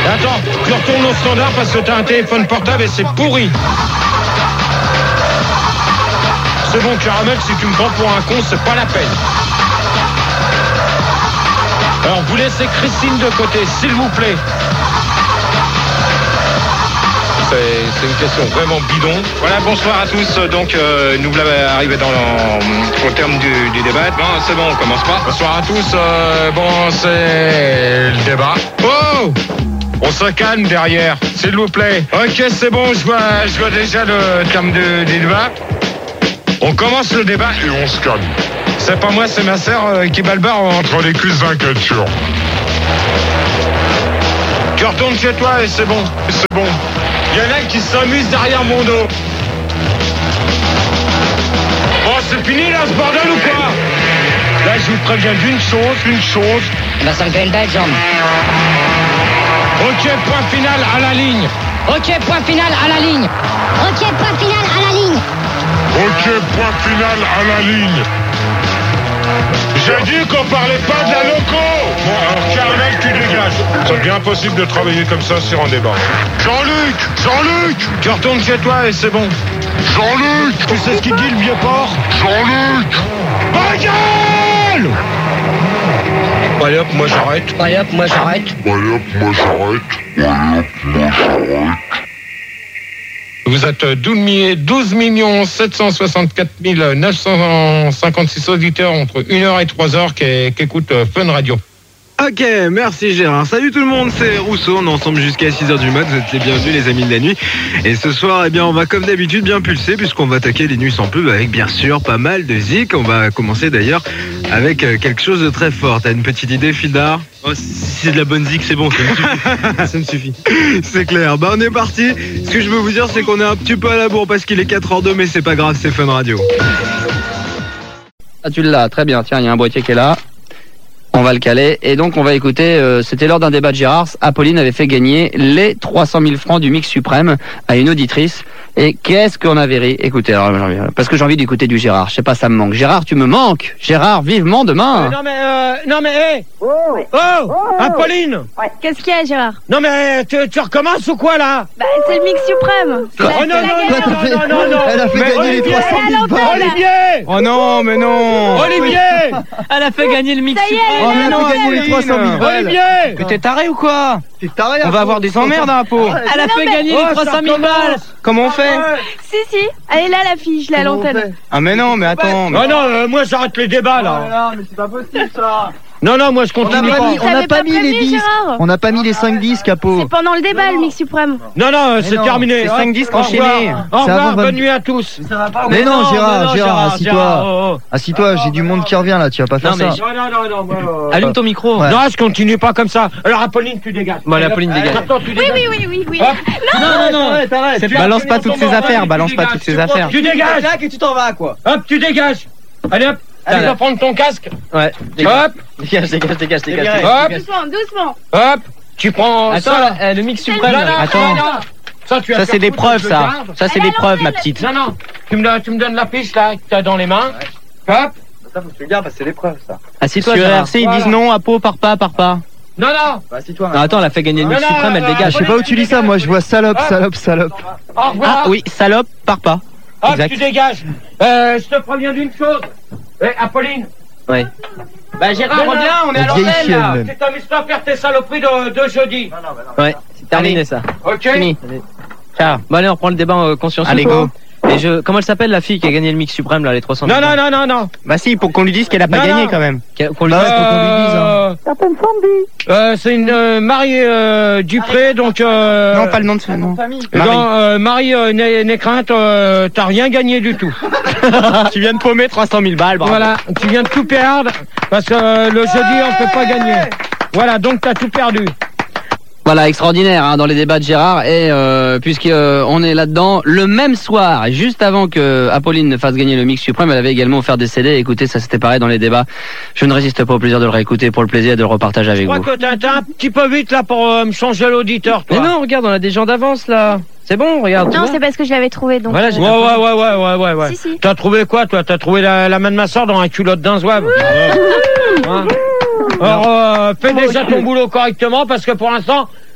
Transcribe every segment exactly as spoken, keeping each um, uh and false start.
Attends, tu retournes au standard parce que t'as un téléphone portable et c'est pourri. C'est bon, Caramel, si tu me prends pour un con, c'est pas la peine. Alors, vous laissez Christine de côté, s'il vous plaît. C'est, c'est une question vraiment bidon. Voilà, bonsoir à tous. Donc, euh, nous voilà arrivés dans le, au terme du, du débat. Bon, c'est bon, on commence pas. Bonsoir à tous. Euh, bon, c'est le débat. Oh! On se calme derrière, s'il vous plaît. Ok, c'est bon, je vois, je vois déjà le terme du, du débat. On commence le débat et on se calme. C'est pas moi, c'est ma sœur euh, qui balbarre entre les cuisses d'un culture. Tu retournes chez toi et c'est bon, c'est bon. Il y en a qui s'amusent derrière mon dos. Bon, c'est fini là, ce bordel ou quoi? Là, je vous préviens d'une chose, une chose. Bah, ça me fait une belle jambe. Ok, point final à la ligne. Ok, point final à la ligne. Ok, point final à la ligne. Ok, point final à la ligne. J'ai dit qu'on parlait pas de la loco. Bon, alors Caramel, tu dégages. C'est bien possible de travailler comme ça sur un débat. Jean-Luc, Jean-Luc, tu retournes chez toi et c'est bon. Jean-Luc, tu sais ce qu'il dit le vieux porc? Jean-Luc, ma gueule. Allez hop, moi j'arrête. Allez hop, moi j'arrête. Allez hop, moi j'arrête. Allez hop, moi j'arrête. Vous êtes douze millions sept cent soixante-quatre mille neuf cent cinquante-six auditeurs entre une heure et trois heures qui, qui écoutent Fun Radio. Ok, merci Gérard. Salut tout le monde, c'est Rousseau, on est ensemble jusqu'à six heures du mat, vous êtes les bienvenus les amis de la nuit. Et ce soir, eh bien, on va comme d'habitude bien pulser puisqu'on va attaquer les nuits sans pub avec bien sûr pas mal de zik. On va commencer d'ailleurs avec quelque chose de très fort. T'as une petite idée, Fildar? Oh, si c'est de la bonne zik, c'est bon, ça me suffit. Ça me suffit. C'est clair, bah on est parti. Ce que je veux vous dire, c'est qu'on est un petit peu à la bourre parce qu'il est quatre heures deux, mais c'est pas grave, c'est Fun Radio. Ah, tu l'as, très bien. Tiens, il y a un boîtier qui est là. On va le caler. Et donc, on va écouter, euh, c'était lors d'un débat de Gérard. Apolline avait fait gagner les trois cent mille francs du Mix Suprême à une auditrice. Et qu'est-ce qu'on avait ri? Écoutez, alors, parce que j'ai envie d'écouter du Gérard. Je sais pas, ça me manque. Gérard, tu me manques. Gérard, vivement demain. Euh, non, mais, euh, non, mais, hé! Hey. Oh! Oh! Oh! Apolline! Ouais. Qu'est-ce qu'il y a, Gérard? Non, mais, tu, tu recommences ou quoi, là? Bah, c'est le Mix Suprême. Oh, non, non, non, non, non, non, non, Elle a fait mais gagner Olivier, les trois cent mille balles. Olivier! Oh non, mais non! Olivier! Elle a fait gagner le Mix Ça y est, Suprême. Oh, mais non, elle a gagné les trois cent mille balles. Olivier! Mais t'es taré ou quoi? T'es taré, On va avoir des emmerdes à la peau. Elle a non, fait mais- gagner Oh, les trois cent mille ça balles. recommence. Comment on fait? Si, si. Elle est là, la fille, je l'ai à l'antenne. Ah mais non, mais attends. mais- Oh non, euh, moi j'arrête les débats là. Non, mais c'est pas possible ça. Non, non, moi je On n'a continue pas pas. mis, Vous on n'a savez pas pas mis les prévenu, disques. Gérard. On n'a pas mis les cinq disques, Capo. C'est pendant le débat, le Mix Suprême. Non, non, euh, c'est non, terminé. c'est Hop, cinq disques au revoir. enchaînés. Au C'est revoir, avant bonne vingt- nuit à tous. Mais non, Gérard, Gérard, assis-toi. oh, oh. Assis-toi, j'ai du monde qui revient là, tu vas pas faire Non, mais ça. Non, non, non, non, moi, euh, Allume ton micro. Ouais. Non, je continue pas comme ça. Alors, Apolline, tu dégages. Bon, allez, Apolline, dégage. Attends, tu Oui, dégages. oui, oui, oui, oui. Hop. Non, non, non. Tu Balance appuies pas dans toutes ton ces bord, affaires. allez, Balance tu pas dégages. toutes ces Tu prends- affaires. Tu dégages. Et tu t'en vas quoi. Hop, tu dégages. Allez, hop. Allez, va prendre ton casque. Ouais. Hop, Dégage, dégage, dégage, dégage. hop, Doucement, doucement. hop. Tu prends Attends, ça. là, euh, le Mix Non, Suprême. non, non, Attends. non. Ça, tu vas Ça, faire c'est des foutre, preuves, je le ça. garde. Ça, c'est Elle des est à preuves, ma l'antenne. petite. Non, non. Tu me, donnes- tu me donnes la fiche là que t'as dans les mains. Hop. Ça faut que tu le gardes parce que c'est l'épreuve ça. Assis-toi, sur R C, ils disent non à peau, par pas, par pas. Non, non. Bah assis-toi. Non, attends, elle a fait gagner le Mix Non, non, Suprême, elle euh, dégage. Je sais pas où tu lis ça, moi je vois salope, salope, salope. Au revoir. Ah oui, salope, par pas. Hop, exact. tu dégages. Euh, je te préviens d'une chose. Eh, Apolline. Ouais. Bah Gérard, Non, non. reviens, on est à La vieille l'antenne chienne, là. même. Tu t'amuses pas à faire tes saloperies de, de jeudi. Ouais, c'est terminé ça. Ok. Fini. Ciao. Bon allez, on reprend le débat euh, consciencieux. Allez, go. Et je, comment elle s'appelle la fille qui a gagné le Mix Suprême là, les trois cents Non, non, non, non, non. Bah si, pour qu'on lui dise qu'elle a pas Non, gagné non. quand même. Qu'elle- Qu'on lui Bah, dise. ouais, faut qu'on lui dise, hein. Euh, euh, c'est une euh, Marie euh, Dupré, donc. Euh, Non, pas le nom de ce nom. dans, euh, Marie euh, Né- Nécrinte, euh, t'as rien gagné du tout. Tu viens de paumer trois cent mille balles, bravo. Voilà, tu viens de tout perdre parce que euh, le jeudi on peut pas gagner. Voilà, donc t'as tout perdu. Voilà, extraordinaire hein, dans les débats de Gérard. Et euh, puisqu'on euh, est là-dedans, le même soir, et juste avant que Apolline ne fasse gagner le Mix Suprême, elle avait également offert des C D. Écoutez, ça c'était pareil dans les débats. Je ne résiste pas au plaisir de le réécouter pour le plaisir de le repartager Je avec crois vous. que t'es t'es un petit peu vite là pour euh, me changer l'auditeur, toi. Mais non, regarde, on a des gens d'avance là. C'est bon, regarde. Non, c'est parce que je l'avais trouvé, donc. Voilà, euh, j'ai- Ouais, ouais, ouais, ouais, ouais, ouais, ouais. Si, si. T'as trouvé quoi, toi? T'as trouvé la, la main de ma soeur dans un culotte d'un zouave. Hein Alors, euh, fais déjà ton boulot correctement parce que pour l'instant,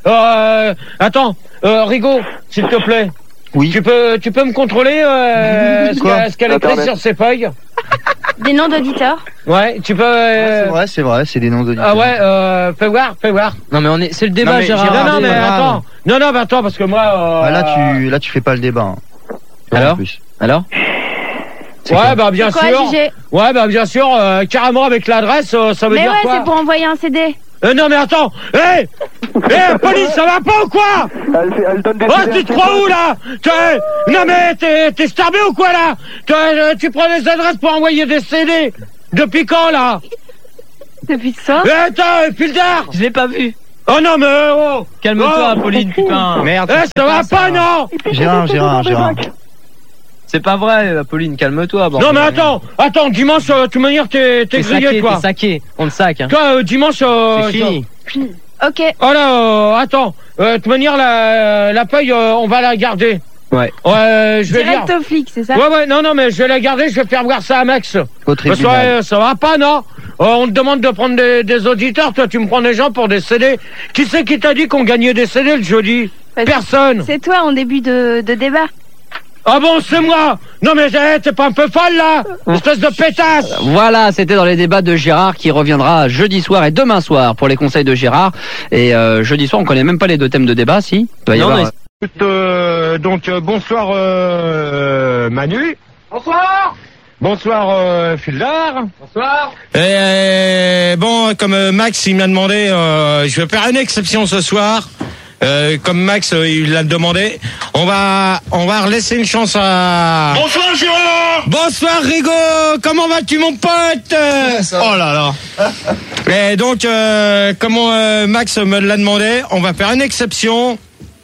Euh, attends, euh, Rigaud, s'il te plaît. Oui. Tu peux, tu peux me contrôler euh, ce Quoi qu'elle ce qu'elle écrit sur ses feuilles? Des noms d'auditeurs. Ouais, tu peux. Euh... Ouais, c'est vrai, c'est vrai, c'est des noms d'auditeurs. Ah ouais, euh, fais voir, fais voir. Non mais on est, c'est le débat, Non, mais Gérard. Non, non, mais grave. attends. Non, non, mais attends, parce que moi. Euh... Ah, là, tu, là, tu fais pas le débat. hein. Alors En plus. Alors C'est Ouais, quoi bah bien C'est quoi, sûr. J G? Ouais, bah bien sûr, euh, carrément avec l'adresse, euh, ça veut Mais dire ouais, quoi? c'est pour envoyer un C D. Euh, non mais attends. Hé, hé, police, ça va pas ou quoi? Elle, fait- elle donne des Oh, C D tu te crois où là? T'es- Non mais t'es t'es starbé ou quoi là? T'es- euh, Tu prends les adresses pour envoyer des C D. Depuis quand là? Depuis ce soir. Eh, attends, Fildar. Je l'ai pas vu. Oh non mais oh. Calme-toi, Oh. Apolline, putain. Merde. Eh, ça va pas, non? Gérard, Gérard, Gérard. C'est pas vrai, Apolline, calme-toi. Non mais attends, attends, dimanche, euh, de toute manière, t'es t'es T'es grillé saqué, toi. t'es saqué. On le sac, hein. Toi, euh, dimanche, euh, C'est fini. Ok. Oh là, euh, attends, euh, de toute manière, la, la paye, euh, on va la garder. Ouais. Ouais, je vais dire. Direct au flic, c'est ça? Ouais, ouais, non, non, mais je vais la garder, je vais faire voir ça à Max. Au Parce que tribunal. euh, ça va pas, non? Euh, on te demande de prendre des, des auditeurs, toi, tu me prends des gens pour des C D. Qui c'est qui t'a dit qu'on gagnait des C D le jeudi? Bah, Personne. C'est toi en début de, de débat. Ah bon, c'est moi? Non mais eh, t'es pas un peu folle là? Espèce de pétasse! Voilà, c'était dans les débats de Gérard qui reviendra jeudi soir et demain soir pour les conseils de Gérard. Et euh, jeudi soir, on connaît même pas les deux thèmes de débat, si? Il va y Non, avoir- mais- Euh, donc euh, bonsoir euh, Manu. Bonsoir! Bonsoir euh, Fildar. Bonsoir! Et bon, comme euh, Max il m'a demandé, euh, je vais faire une exception ce soir. Euh, comme Max euh, il l'a demandé, on va on va laisser une chance à. Bonsoir Gérard. Bonsoir Rigaud, comment vas-tu mon pote? Oh là là. Et donc euh, comment euh, Max me l'a demandé, on va faire une exception.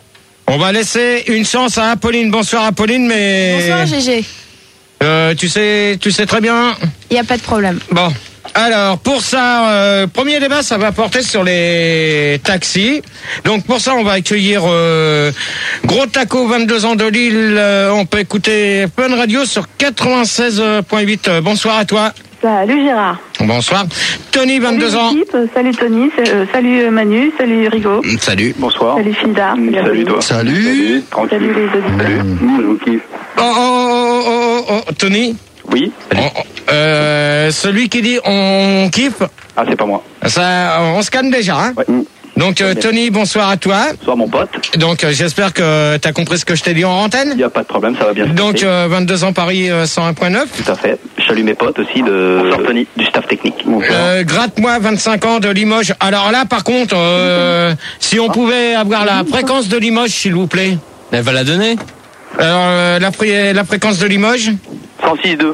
On va laisser une chance à Apolline. Bonsoir Apolline, mais Bonsoir G G. euh, tu sais tu sais très bien. Y a pas de problème. Bon. Alors, pour ça, euh, premier débat, ça va porter sur les taxis. Donc, pour ça, on va accueillir euh, Gros Taco, vingt-deux ans de Lille. Euh, on peut écouter Fun Radio sur quatre-vingt-seize point huit. Euh, bonsoir à toi. Salut Gérard. Bonsoir. Tony, vingt-deux ans. Salut, l'équipe. Salut Tony, euh, salut Manu, salut Rigaud, Salut. Bonsoir. salut Fildar, Salut toi. Salut. salut les auditeurs. Salut. Je vous kiffe. Oh, oh, oh, oh, oh, oh, Tony. Oui. On- on- euh, celui qui dit on kiffe, Ah, c'est pas moi. ça, on se calme déjà. Hein. Ouais. Donc, euh, Tony, bonsoir à toi. Bonsoir mon pote. Donc, euh, j'espère que tu as compris ce que je t'ai dit en antenne. Il y a pas de problème, ça va bien se Donc passer. euh, vingt-deux ans Paris euh, cent un point neuf. Tout à fait. Je salue mes potes aussi de Bonsoir, Tony. Du staff technique. Bonsoir. Euh, Gratte-moi vingt-cinq ans de Limoges. Alors là par contre, euh, si on pouvait avoir la fréquence de Limoges s'il vous plaît. Elle va la donner. Alors euh, la, fré- la fréquence de Limoges. cent six deux.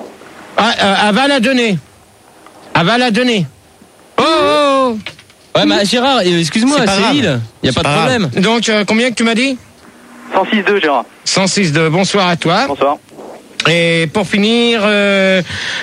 Ah, euh, elle va la donner. Elle va la donner. Oh, oh, oh. Ouais, mais Gérard, euh, excuse-moi, C'est pas c'est grave. Lille. Y a C'est pas de problème. grave. Donc euh, combien que tu m'as dit? cent six deux Gérard. cent six de bonsoir à toi. Bonsoir. Et pour finir, euh,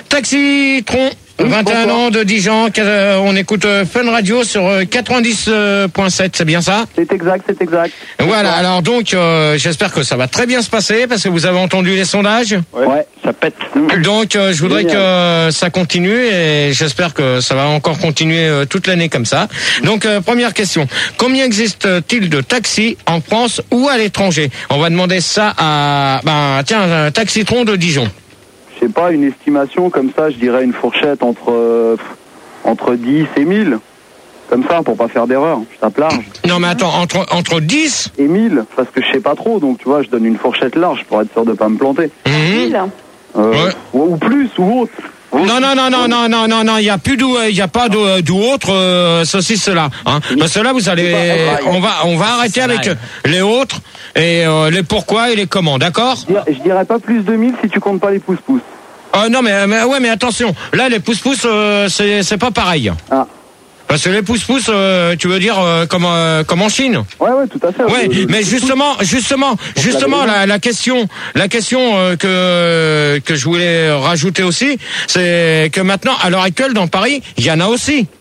Taxi Tron, vingt et un ans de Dijon, euh, on écoute euh, Fun Radio sur euh, quatre-vingt-dix point sept, c'est bien ça? C'est exact, c'est exact. Voilà, alors donc euh, j'espère que ça va très bien se passer parce que vous avez entendu les sondages. Ouais, ouais ça pète. Donc euh, je voudrais Génial. que euh, ça continue et j'espère que ça va encore continuer euh, toute l'année comme ça. Donc euh, première question, combien existe-t-il de taxis en France ou à l'étranger? On va demander ça à ben tiens, un Taxitron de Dijon. Je sais pas, une estimation comme ça, je dirais une fourchette entre, euh, entre dix et mille. Comme ça, pour pas faire d'erreur. Je tape large. Non mais attends, entre entre dix et mille, parce que je sais pas trop, donc tu vois, je donne une fourchette large pour être sûr de pas me planter. Mhm. Euh, Ouais. ou, ou plus, ou autre. Non, non, non, non, non, non, non, non, il n'y a plus d'où, il n'y a pas d'où d'où autre, euh, ceci, cela, hein. Parce que là, vous allez, on va, on va arrêter avec les autres, et, euh, les pourquoi et les comment, d'accord? Je dirais, je dirais pas plus de mille si tu comptes pas les pouces-pouces. Euh, non, mais, mais, ouais, mais attention, là, les pouces-pouces, euh, c'est, c'est pas pareil. Ah. Parce que les pouces-pouces, euh, tu veux dire, euh, comme, euh, comme en Chine? Ouais, ouais, tout à fait. Ouais, Le- le- mais le justement, justement, justement, la, la question, la question euh, que que je voulais rajouter aussi, c'est que maintenant, à l'heure actuelle, dans Paris, il y en a aussi.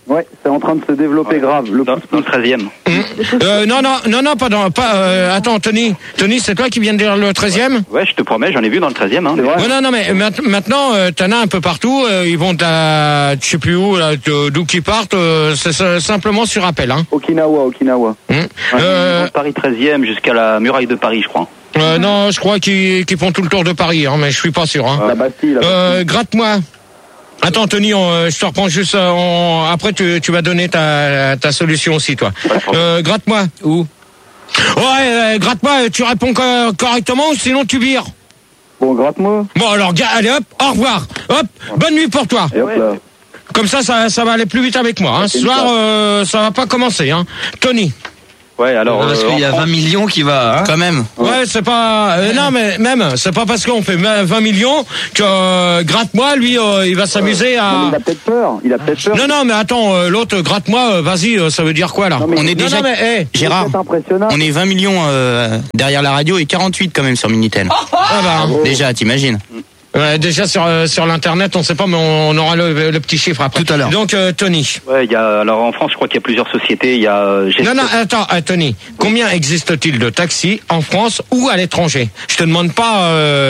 Ouais, c'est en train de se développer grave. Le Dans, dans le treizième. Euh, non, non, non, non, pas dans, pas, euh, attends, Tony, Tony, c'est toi qui viens de dire le treizième? Ouais, je te promets, j'en ai vu dans le treizième. Hein. Ouais, non, non, mais maintenant, euh, t'en as un peu partout, euh, ils vont à, je sais plus où, là, d'où qu'ils partent, euh, c'est, c'est simplement sur appel, hein. Okinawa, Okinawa. Mmh. Ouais, Euh, Paris treizième jusqu'à la muraille de Paris, je crois. euh, non, je crois qu'ils, qu'ils font tout le tour de Paris, hein, mais je suis pas sûr, hein. La Bastille, la Bastille. Euh, gratte-moi. Attends, Tony, on, euh, je te reprends juste, euh, on, après tu, tu vas donner ta, ta solution aussi, toi. Euh, gratte-moi. Où? Ouais, euh, gratte-moi, tu réponds co- correctement ou sinon tu vires. Bon, gratte-moi. Bon, alors, ga- allez, hop, au revoir. Hop, bonne nuit pour toi. Et hop là. Comme ça, ça, ça va aller plus vite avec moi. Hein. Ce soir, euh, ça va pas commencer. Hein. Tony. Ouais, alors. Parce euh, qu'il y a en France- vingt millions qui va, hein, quand même. Ouais, c'est pas. Euh, non, mais même, c'est pas parce qu'on fait vingt millions que euh, gratte-moi, lui, euh, il va s'amuser Non, mais à. il a peut-être peur. Il a peut-être peur. Non, non, mais attends, euh, l'autre, gratte-moi, euh, vas-y, euh, ça veut dire quoi là? Non, mais- On est Non, déjà, non, mais, hey. Gérard, C'est impressionnant. on est vingt millions euh, derrière la radio et quarante-huit quand même sur Minitel. Ah bah, Déjà, t'imagines? ouais, déjà sur euh, sur l'internet, on sait pas, mais on aura le, le petit chiffre après. Tout à l'heure. Donc, euh, Tony. Ouais, il y a. Alors en France, je crois qu'il y a plusieurs sociétés. Il y a. euh, G- Non, non, attends, euh, Tony. Combien existe-t-il de taxis en France ou à l'étranger? Je te demande pas.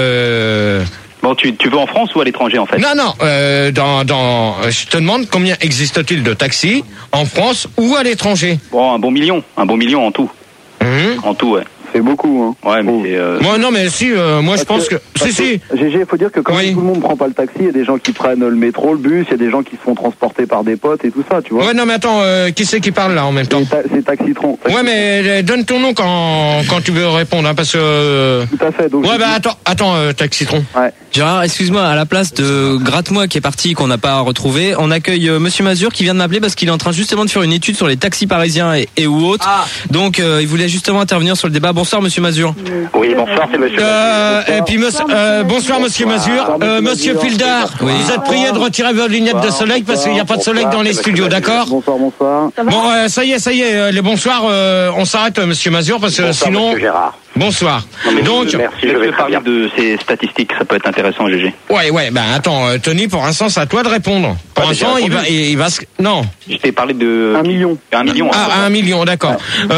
Euh... Bon, tu, tu veux en France ou à l'étranger en fait? Non, non. Euh, dans, dans, euh, je te demande combien existe-t-il de taxis en France ou à l'étranger? Bon, un bon million, un bon million en tout, Hum. en tout, ouais. C'est beaucoup, hein. Ouais, mais Oh. c'est. Euh... Moi, non, mais si. euh, moi, je pense que. Si, si. G G, il faut dire que quand Oui. tout le monde prend pas le taxi, il y a des gens qui prennent le métro, le bus, il y a des gens qui se font transporter par des potes et tout ça, tu vois. Ouais, non, mais attends. Euh, qui c'est qui parle là en même temps? C'est ta- c'est Taxitron. Ouais, mais euh, donne ton nom quand quand tu veux répondre, hein, parce que. euh, Tout à fait. Donc, Ouais, je bah dis- attends, attends, euh, Taxitron. Ouais. Gérard, excuse-moi, à la place de Gratte-moi qui est parti, qu'on n'a pas retrouvé, on accueille euh, Monsieur Mazur qui vient de m'appeler parce qu'il est en train justement de faire une étude sur les taxis parisiens et, et ou autres. Ah. Donc euh, il voulait justement intervenir sur le débat. Bonsoir Monsieur Mazur. Oui, bonsoir, c'est Monsieur. Euh, et puis monsieur, euh, bonsoir Monsieur Mazur, euh, Monsieur Fildar, Oui. vous êtes prié de retirer vos lunettes de soleil parce qu'il n'y a pas de soleil dans les studios, d'accord? Bonsoir, bonsoir. Bon, euh, ça y est, ça y est, euh, les bonsoirs, euh, on s'arrête, euh, Monsieur Mazur, parce que sinon. Gérard. Bonsoir. Non, mais Donc, merci, je vais parler de ces statistiques, ça peut être intéressant, G G. ouais, ouais, ben attends, euh, Tony, pour l'instant, c'est à toi de répondre. Pour Ouais, mais j'ai l'instant, il va, répondu. il, il va, se... non, Je t'ai parlé de. Un million. Un million. ah, hein. un million, d'accord.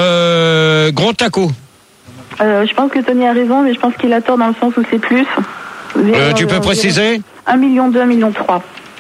Euh, gros taco. Euh, je pense que Tony a raison, mais je pense qu'il a tort dans le sens où c'est plus. Euh, tu peux préciser? Un million deux, un million trois.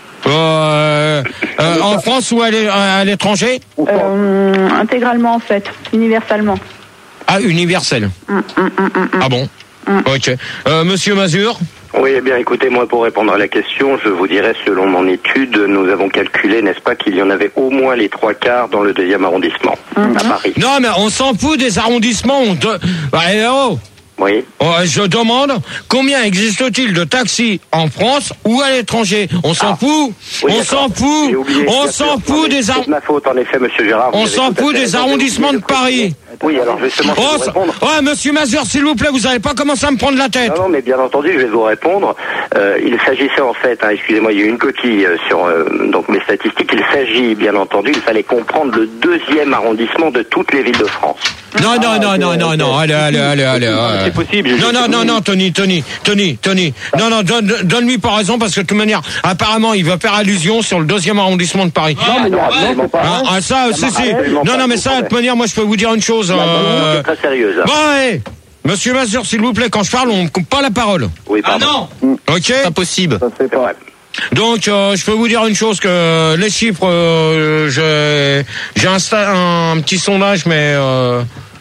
Euh, euh, en France ou à l'é- à l'étranger? Euh, intégralement en fait, universalement. Ah, universel. Hum, hum, hum, hum, hum. Ah bon? Ok. Euh, Monsieur Mazur? Oui, eh bien écoutez, moi pour répondre à la question, je vous dirais, selon mon étude, nous avons calculé, n'est-ce pas, qu'il y en avait au moins les trois quarts dans le deuxième arrondissement, Mhm. à Paris. Non, mais on s'en fout des arrondissements. On de... Bah, eh oh. Oui. Oh, je demande combien existe-t-il de taxis en France ou à l'étranger? On s'en Ah. fout. Oui, on d'accord. s'en fout. J'ai oublié, On bien s'en sûr. Non, fout mais des c'est ar... de ma faute, en effet, monsieur Gérard. vous On avez s'en tout à fout fait des raison, arrondissements j'ai de oublié Paris. Oui, alors justement, je vais Oh, vous ça- répondre. ouais, Monsieur Mazur, s'il vous plaît, vous n'allez pas commencer à me prendre la tête. Non, non, mais bien entendu, je vais vous répondre. Euh, il s'agissait en fait, hein, excusez-moi, il y a eu une coquille euh, sur euh, donc mes statistiques. Il s'agit, bien entendu, il fallait comprendre le deuxième arrondissement de toutes les villes de France. Non, non, non, non, non, non, allez, allez, allez, allez. ouais. C'est possible. Non, non, non, non, Tony, Tony, Tony, Tony. Non, non, donne, donne-lui pas raison parce que de toute manière, apparemment, il va faire allusion sur le deuxième arrondissement de Paris. Non, mais il y a absolument pas. Ah, ah, ça, si, si. absolument Non, pas, non, mais je ça, vous de toute manière, moi, je peux vous dire une chose. euh, C'est très sérieuse. Bon, allez. Monsieur Mazur, s'il vous plaît, quand je parle, on me coupe pas la parole. Oui, pardon. Ok? Pas possible. Ça se fait C'est pas. vrai. Donc, euh, je peux vous dire une chose que les chiffres, euh, j'ai, j'ai un, sta- un petit sondage, mais euh,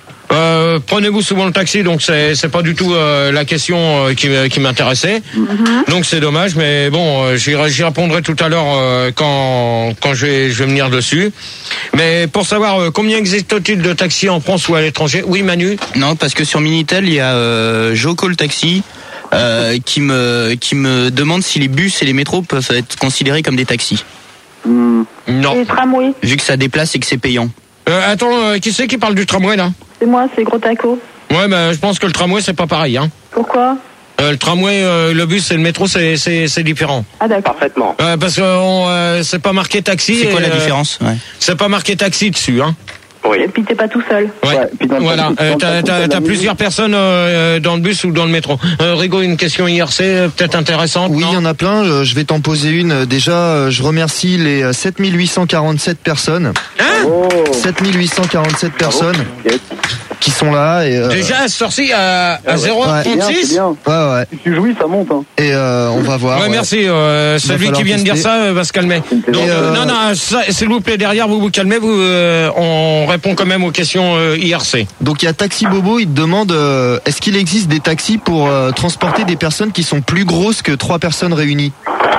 euh, prenez-vous souvent le taxi, donc c'est, c'est pas du tout euh, la question euh, qui, qui m'intéressait. Donc c'est dommage, mais bon, euh, j'y, j'y répondrai tout à l'heure euh, quand quand je vais, je vais venir dessus. Mais pour savoir euh, combien existe-t-il de taxis en France ou à l'étranger? Oui, Manu. Non, parce que sur Minitel, il y a euh, Joco le taxi euh, qui me qui me demande si les bus et les métros peuvent être considérés comme des taxis, Hmm. Non. Et tramway, vu que ça déplace et que c'est payant. Euh, attends, euh, qui c'est qui parle du tramway là? c'est moi, c'est Gros Taco. Ouais, mais je pense que le tramway c'est pas pareil, hein. Pourquoi? Euh, le tramway, euh, le bus et le métro, c'est c'est c'est différent. Ah d'accord. Parfaitement. Euh, parce que on, euh, c'est pas marqué taxi. C'est quoi et, la euh, différence? Ouais. C'est pas marqué taxi dessus, hein. Oui. Et puis t'es pas tout seul. Ouais. Ouais, puis dans le Voilà, taxi- euh, dans le t'as, taxi, t'as, t'as t'as la plusieurs personnes euh, dans le bus ou dans le métro. Euh, Rigo, une question I R C euh, peut-être intéressante. Oui, il y en a plein. euh, Je vais t'en poser une. Déjà, euh, je remercie les euh, sept mille huit cent quarante-sept personnes. Hein Oh. sept mille huit cent quarante-sept personnes Yes. qui sont là. Et, euh, Déjà sorti à, à zéro C'est bien, c'est trente-six. bien. Ouais, ouais. Si tu jouis, ça monte. Hein. Et euh, on va voir. Ouais, ouais. merci. Euh, va celui falloir qui vient de dire tester. ça euh, va se calmer. Donc, Et, euh, non, non, ça, s'il vous plaît, derrière, vous vous calmez. Vous, euh, on répond quand même aux questions euh, I R C. Donc il y a Taxi Bobo, il te demande euh, est-ce qu'il existe des taxis pour euh, transporter des personnes qui sont plus grosses que trois personnes réunies?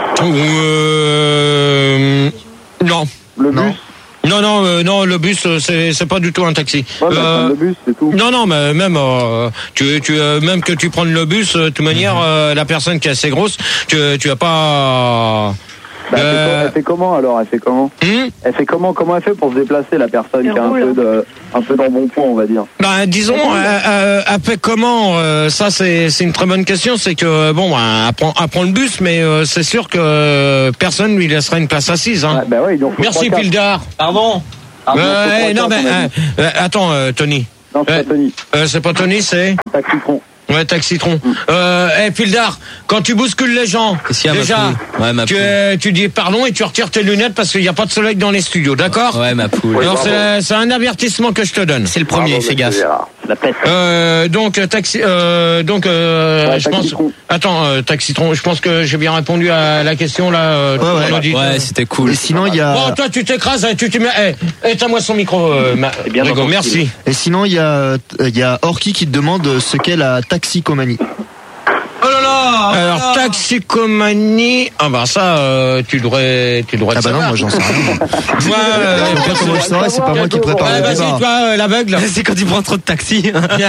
Euh, non. Le Non. bus. Non, non, euh, non, le bus, euh, c'est, c'est pas du tout un taxi. Ouais, bah, Euh, prendre le bus, c'est tout. Non, non, mais même, euh, tu, tu, euh, même que tu prennes le bus, euh, de toute manière, euh, la personne qui est assez grosse, tu, tu as pas. Bah, elle, fait, Euh, elle fait comment alors? Elle fait comment? hmm Elle fait comment? Comment elle fait pour se déplacer, la personne Elle qui a un roule. peu de, un peu d'embonpoint, on va dire? Ben, disons, euh, euh, après comment euh, ça c'est c'est une très bonne question. C'est que bon, ben, elle prend, elle prend le bus, mais euh, c'est sûr que euh, personne lui laissera une place assise. Hein. Ouais, bah ouais, donc, faut Merci trois, quatre. Pildar. Pardon. Ah, bon, faut Euh, trois, eh, non, quatre, mais on a euh, dit. euh, attends, euh, Tony. Non, c'est Euh, pas Tony. Euh, c'est pas Tony, c'est Taxitron. ouais, Taxitron. Euh, eh, Pildar, quand tu bouscules les gens, Qu'est-ce qu'il y a, ma déjà, poule Ouais, ma tu, poule. euh, tu dis pardon et tu retires tes lunettes parce qu'il n'y a pas de soleil dans les studios, d'accord? Ouais, ma poule. Alors bravo. c'est, c'est un avertissement que je te donne. C'est le premier, Bravo, fais monsieur gaffe. Gérard. La peste. Euh, donc euh, taxi, euh, donc euh, Ouais, je pense. Taxitron. Attends, euh, Taxitron, je pense que j'ai bien répondu à la question là. Euh, Ouais, ouais. on dit. Ouais, c'était cool. Et sinon il y a Bon, toi tu t'écrases, tu te mets. Eh, éteins-moi son micro, euh, ma... C'est bien Rigo, dans ton merci. style. et sinon il y a euh, il y a Orki qui te demande ce qu'est la taxicomanie. Oh là là. Alors taxicomanie, ah bah ça, euh, tu devrais, tu devrais. Ah le bah non, savoir. moi j'en sais rien. Moi, euh, Je sais pas comment je saurais, c'est pas moi qui prépare ouais, le vas-y, débat. toi, euh, l'aveugle. C'est quand tu prends trop de taxi.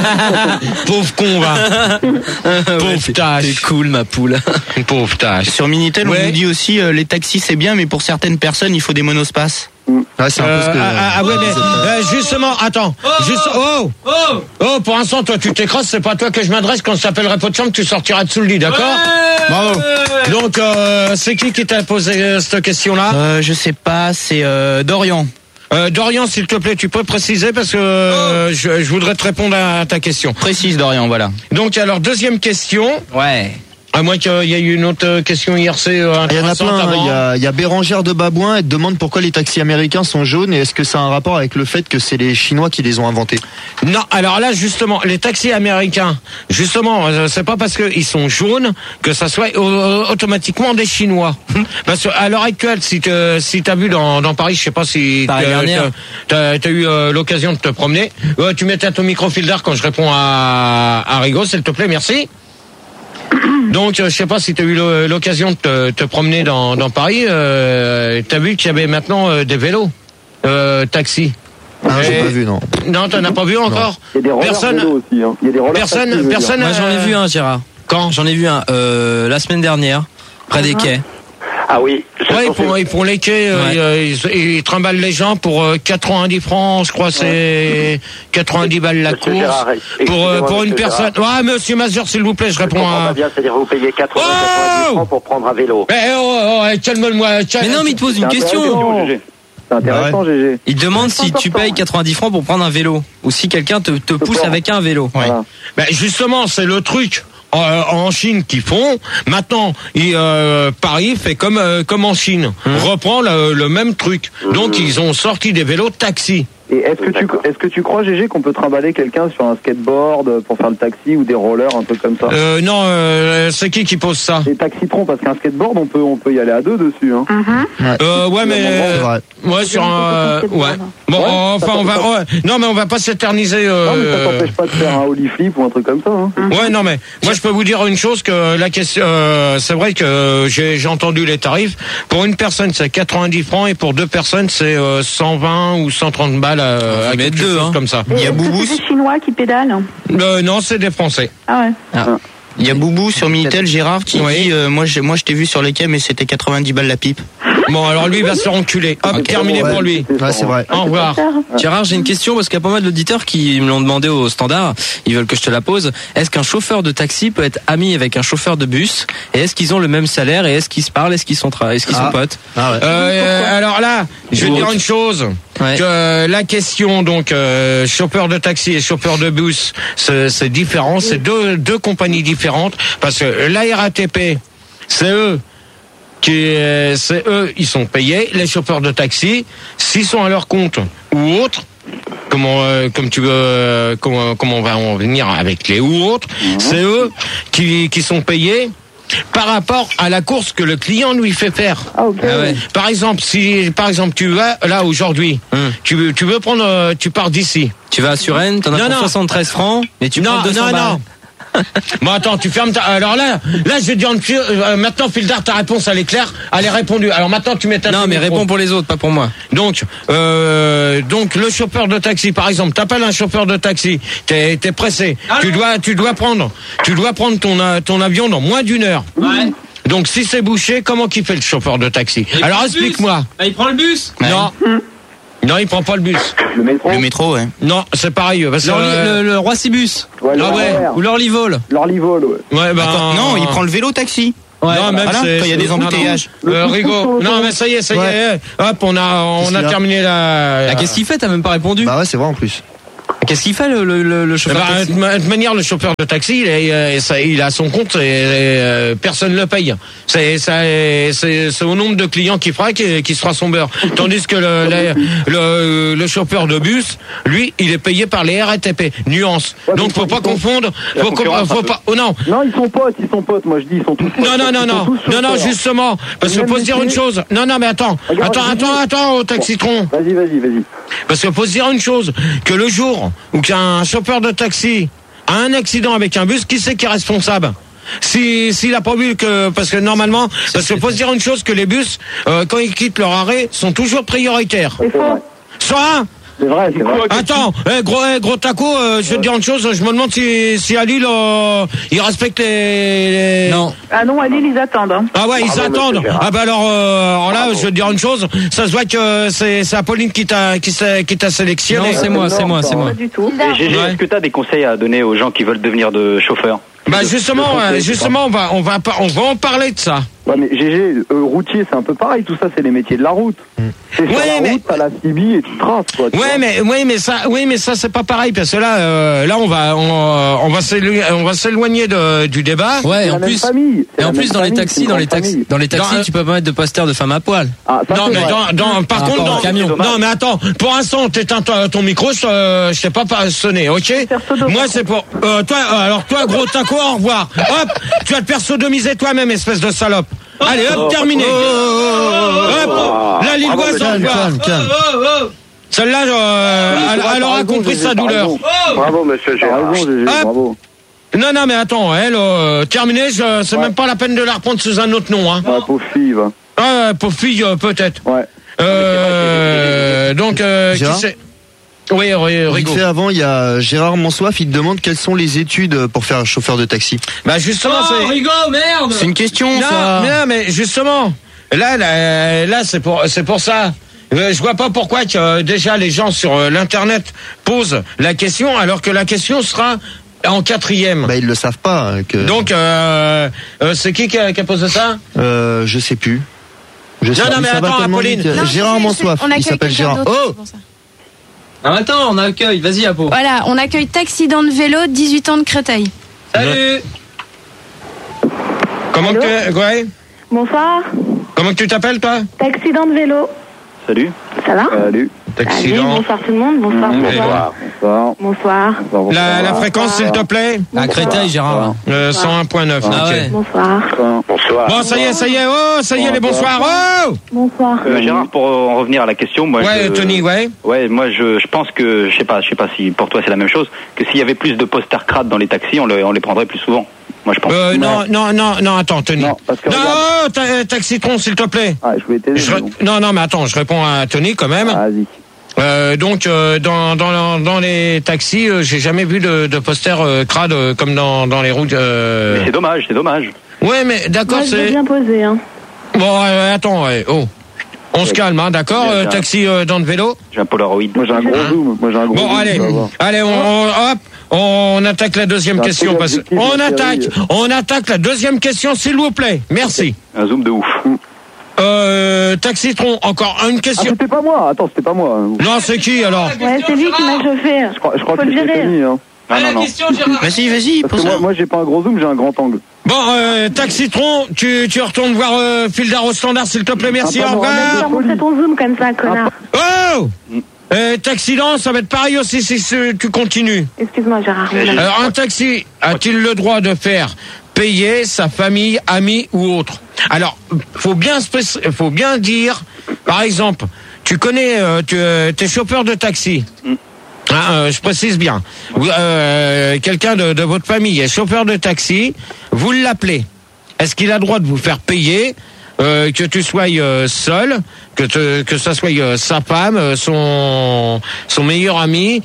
Pauvre con, va. Pauvre tâche. C'est cool, ma poule. Pauvre tâche. Sur Minitel, Ouais. on nous dit aussi euh, les taxis c'est bien, mais pour certaines personnes, il faut des monospaces. Ouais, c'est un peu ce que. Euh, ah, ah, ouais, mais euh, justement, attends, juste, oh, oh, oh, pour l'instant, toi, tu t'écrases, c'est pas à toi que je m'adresse. Quand ça s'appellerait pas de chambre, tu sortiras dessous le lit, d'accord? Bravo. Donc, euh, c'est qui qui t'a posé euh, cette question-là? Euh, je sais pas, c'est euh, Dorian. Euh, Dorian, s'il te plaît, tu peux préciser parce que euh, je, je voudrais te répondre à ta question. Précise Dorian, voilà. Donc, alors, deuxième question. Ouais. À moins qu'il y ait eu une autre question I R C euh, Il y en a intéressante plein, hein. avant. il y a, il y a Bérangère de Babouin, elle te demande pourquoi les taxis américains sont jaunes et est-ce que ça a un rapport avec le fait que c'est les Chinois qui les ont inventés? Non, alors là justement, les taxis américains, justement, euh, c'est pas parce qu'ils sont jaunes que ça soit euh, automatiquement des Chinois. Parce qu'à l'heure actuelle, si tu si t'as vu dans, dans Paris, je sais pas si Paris t'as- dernière. t'as t'as eu euh, l'occasion de te promener, euh, tu mettais à ton micro Fildar quand je réponds à, à Rigo, s'il te plaît, merci. Donc, euh, je sais pas si tu as eu le- l'occasion de te, te promener dans, dans Paris. Euh, tu as vu qu'il y avait maintenant euh, des vélos euh, taxis. Ah, j'ai Et- pas vu, non. Non, t'en as pas vu encore. Il y a des rollers Personne. vélo aussi. Hein. Il y a des rollers taxis, je Personne. veux Personne. dire. Moi, j'en ai euh, vu un, Gérard. Quand J'en ai vu un euh, la semaine dernière, près des quais. Ah oui. je Ouais, ils pense que- font, ils font les quais, euh, Ouais. euh, ils, ils trimballent les gens pour euh, quatre-vingt-dix francs, je crois, c'est quatre-vingt-dix balles la Monsieur course. Gérard, Pour, euh, excusez-moi, pour une monsieur personne. Ouais, monsieur Mazur, s'il vous plaît, je Je réponds comprends à. pas bien, c'est-à-dire vous payez quatre-vingts Oh quatre-vingt-dix francs pour prendre un vélo. Eh, oh, oh, oh, calme-moi. calme- Mais non, mais il te pose une C'est question. intéressant. C'est intéressant, G G. Il te demande C'est si tu important. payes quatre-vingt-dix francs pour prendre un vélo ou si quelqu'un te, te pousse prendre. avec un vélo. Voilà. Ben justement, c'est le truc euh, en Chine qu'ils font. Maintenant, il, euh, Paris fait comme euh, comme en Chine, reprend le, le même truc. Donc ils ont sorti des vélos taxis. Et est-ce que tu est-ce que tu crois, G G, qu'on peut trimballer quelqu'un sur un skateboard pour faire le taxi ou des rollers, un truc comme ça? Euh, non, euh, c'est qui qui pose ça? Des taxitrons, parce qu'un skateboard, on peut on peut y aller à deux dessus. Hein. Euh, ouais, mais C'est vrai. ouais sur un euh, ouais. Bon, Ouais, enfin ça on va peut- ouais. non mais on va pas s'éterniser. Euh, Non, mais ça t'empêche pas de faire un ollie flip ou un truc comme ça. Hein. Ouais, non, mais moi je peux vous dire une chose que la question, euh, c'est vrai que j'ai j'ai entendu les tarifs. Pour une personne, c'est quatre-vingt-dix francs et pour deux personnes, c'est euh, cent vingt ou cent trente balles. Euh, à quelque chose comme ça. Et est-ce que c'est des Chinois qui pédalent? Euh, non, c'est des Français. Ah ouais. Ah. Il y a Boubou sur Minitel, Gérard, qui Oui. dit euh, moi, je, moi je t'ai vu sur les quais, mais c'était quatre-vingt-dix balles la pipe. Bon, alors lui, il va se faire enculer. Hop, Ok. terminé Ouais. pour lui. Ouais, c'est vrai. Au revoir. Gérard, j'ai une question parce qu'il y a pas mal d'auditeurs qui me l'ont demandé au standard. Ils veulent que je te la pose. Est-ce qu'un chauffeur de taxi peut être ami avec un chauffeur de bus? Et est-ce qu'ils ont le même salaire? Et est-ce qu'ils se parlent? Est-ce qu'ils sont, tra- est-ce qu'ils Ah. sont potes? Ah ouais. Euh, alors là, je vais dire une chose. Ouais. Que euh, la question, donc, euh, chauffeur de taxi et chauffeur de bus, c'est, c'est différent. C'est deux, deux compagnies différentes. Parce que la R A T P, c'est eux qui, euh, c'est eux, ils sont payés. Les chauffeurs de taxi, s'ils sont à leur compte ou autre, comment, euh, comme tu veux, euh, comment, comment on va en venir avec les ou autres, c'est eux qui, qui sont payés par rapport à la course que le client lui fait faire. Ah, ok. Ah ouais. Par exemple, si par exemple tu vas là aujourd'hui, Hum. tu veux tu veux prendre, euh, tu pars d'ici. Tu vas à Suresnes, t'en as Non, pour non. soixante-treize francs, et tu non prends deux cents non balles. non. Bon attends, tu fermes ta. Alors là, là je vais te dire une pi- euh, maintenant Fildar, ta réponse elle est claire, elle est répondue. Alors maintenant tu mets ta. Non, mais réponds pour les autres, pas pour moi. Donc, euh, donc le chauffeur de taxi, par exemple, t'appelles un chauffeur de taxi, t'es, t'es pressé, tu dois, tu dois prendre, tu dois prendre ton, euh, ton avion dans moins d'une heure. Ouais. Donc si c'est bouché, comment qu'il fait le chauffeur de taxi? Il Alors prend le bus. explique-moi. Ah, il prend le bus. Ouais. Non. Non, il prend pas le bus. Le métro. Le métro, ouais. Non, c'est pareil. Parce que, L'Orly- euh, le, le Roissy-Bus. Ouais, Ah ouais. l'Orly- Ou l'Orlyvol. L'Orlyvol, ouais. ouais, ben, Attends, non, il prend le vélo taxi. Ouais. non, même Voilà, c'est- quand il y a des c'est- embouteillages. non, non. Euh, Le Rigaud. pouce-pouce sur Non, l'autoroute. mais ça y est, ça y Ouais. est. Hop, on a, on Qu'est-ce a qu'il a terminé la. Ah, qu'est-ce qu'il fait? T'as même pas répondu. Bah ouais, c'est vrai en plus. Qu'est-ce qu'il fait le, le, le, le Eh chauffeur ben, taxi? de ma- de manière, le chauffeur de taxi, il, est, euh, ça- il a son compte et, euh, personne ne le paye. C'est, ça- c'est, c'est au nombre de clients qu'il fera qui, qui sera son beurre. Tandis que le, le, le, le chauffeur de bus, lui, il est payé par les R A T P. Nuance. Ouais, Donc mais faut ils pas sont- confondre. La Faut, com- concurrence, faut un peu. pas. Oh non. Non, ils sont potes, ils sont potes. Moi, je dis, ils sont tous potes. Non, non, non, Ils sont non, tous non, non, chauffeurs. justement, parce que Même faut se dire une métier. chose. Non, non, mais attends, Regarde, attends, je attends, dis- attends, au taxitron. Vas-y, vas-y, vas-y. Parce qu'il faut se dire une chose, que le jour où qu'un chauffeur de taxi a un accident avec un bus, qui c'est qui est responsable? Si s'il a pas vu que parce que normalement parce qu'il faut se dire une chose, que les bus euh, quand ils quittent leur arrêt sont toujours prioritaires. C'est vrai. Soit C'est vrai, c'est vrai. attends, eh, gros eh, gros taco, euh, je vais te dire une chose, je me demande si si à Lille euh, ils respectent les, les- Non. Ah non, à Lille, ils attendent. Hein. Ah ouais, ils Bravo, attendent. monsieur Gérard. Ah bah alors, euh, alors là, je vais te dire une chose, ça se voit que c'est c'est Apolline qui t'a qui t'a qui t'a sélectionné. Non, c'est moi, c'est moi, c'est moi. Pas du tout. Et Gégé, Ouais. est-ce que tu as des conseils à donner aux gens qui veulent devenir de chauffeurs? Bah justement, euh, justement, on va on va pas- on va en parler de ça. Ouais, mais G G, euh, routier, c'est un peu pareil. Tout ça, c'est les métiers de la route. C'est sur Ouais, la mais- route, t'as la C B et tu traces, quoi. tu Ouais, vois. mais oui, mais ça, oui, mais ça c'est pas pareil parce que là, euh, là on va, on, on va s'éloigner, on va s'éloigner de, du débat. Ouais, C'est et en la même plus, famille. C'est et en la plus même dans les famille, c'est taxis, une dans les grande taxis, famille. dans les taxis, Dans, euh, tu peux pas mettre de posters de femmes à poil. Ah, ça, Non, c'est mais vrai. dans, dans, par Par contre, rapport dans, au camion. non, mais attends, pour l'instant, t'éteins ton, ton micro, je, euh, je t'ai pas pas sonné, ok? Moi, c'est pour, euh, toi, euh, alors toi, gros taco, au revoir. Hop, tu vas te faire sodomiser toi-même, espèce de salope. Allez, hop, terminé. Hop, la Lilloise, au revoir. Calme, calme. Celle-là, euh, elle, elle aura compris sa douleur. Bravo, monsieur T'as Gérard. raison, G G, Hop. bravo. Non, non, mais attends, elle, euh, terminée, je- c'est même pas la peine de la reprendre sous un autre nom, hein. Ah, pauvre fille, va. Ah, pauvre fille, euh, peut-être. Ouais. Euh, donc, euh, qui Gérard c'est? Oui, oui, Vite Rigaud. fait avant, il y a Gérard Monsoif, il te demande quelles sont les études pour faire un chauffeur de taxi. Bah, justement, c'est. Rigaud, merde. C'est une question, Non, ça. mais, non, mais justement, là, là, là, c'est pour, c'est pour ça. Euh, Je vois pas pourquoi que euh, déjà les gens sur euh, l'internet posent la question, alors que la question sera en quatrième. Bah ils le savent pas. euh, Que... Donc, euh, euh, c'est qui qui a, qui a posé ça? Euh, je sais plus. Je sais Non, non, plus, mais ça va attends, tellement Apolline. vite. Non, Gérard c'est- Monsoif, on il accueille s'appelle quelqu'un Gérard. d'autre, Oh c'est pour ça. Ah, attends, on accueille, vas-y, Apo. Voilà, on accueille Taxident de vélo, dix-huit ans de Créteil. Salut. Comment que tu, ouais, Bonsoir. comment que tu t'appelles, toi? Taxident de vélo. Salut. Ça va? Salut. Allez, Accident. bonsoir tout le monde. Bonsoir, Mmh, bonsoir. Bonsoir. Bonsoir. Bonsoir. La, la fréquence, s'il te plaît? À Créteil, Gérard. Euh, cent un virgule neuf. Ah ok. ouais. Bonsoir. Bonsoir. Bon, ça y est, ça y est, oh, ça y est, les bonsoirs, oh! Bonsoir. Euh, Gérard, pour en revenir à la question, moi, Ouais, je, Tony, ouais. ouais, moi, je, je pense que, je sais pas, je sais pas si pour toi c'est la même chose, que s'il y avait plus de posters crades dans les taxis, on, le, on les prendrait plus souvent. Moi, je pense. Euh, non, non, non, non, attends, Tony. Non, parce que Non, regarde. oh, ta- Taxitron, s'il te plaît. Ah, je voulais t'aider. Je re- mais bon. Non, non, mais attends, je réponds à Tony quand même. Ah, vas-y. Euh, donc, euh, dans, dans, dans les taxis, euh, j'ai jamais vu de, de posters euh, crades euh, comme dans, dans les routes. Euh... Mais c'est dommage, c'est dommage. Ouais, mais d'accord, Moi, je vais c'est. bien poser. Hein. Bon, euh, attends, ouais, oh. On se calme, hein, d'accord, euh, taxi euh, dans le vélo. J'ai un Polaroid. Moi j'ai un gros zoom. Moi j'ai un gros Bon, zoom, allez, tu vas voir. allez, on, on- hop, on attaque la deuxième C'est un question. peu Parce... l'objectif, On ma attaque, chérie. on attaque la deuxième question, s'il vous plaît. Merci. Un zoom de ouf. Euh, Taxitron, encore une Ah, question. c'était pas moi. Attends, c'était pas moi. Non, c'est qui alors? Ouais, c'est lui qui m'a chauffé. Je crois, je crois Faut que le c'était virer. Tony. Hein. Non, non, non. Vas-y, vas-y, Parce que pose moi, moi j'ai pas un gros zoom, j'ai un grand angle. Bon, euh, Taxitron, tu, tu retournes voir euh, Fildar au standard, s'il te plaît, merci, Ah, au pardon, Tu vas revoir. montrer ton zoom comme ça, connard. Oh euh, Taxidan, ça va être pareil aussi si si tu continues. Excuse-moi, Gérard. Alors, un taxi a-t-il le droit de faire payer sa famille, amis ou autre? Alors, faut bien, spéc- faut bien dire, par exemple, tu connais, euh, tu euh, t'es chauffeur de taxi. Hein, euh, je précise bien. Vous, euh, quelqu'un de, de votre famille est chauffeur de taxi, vous l'appelez. Est-ce qu'il a le droit de vous faire payer, euh, que tu sois euh, seul, que te, que ça soit euh, sa femme, euh, son son meilleur ami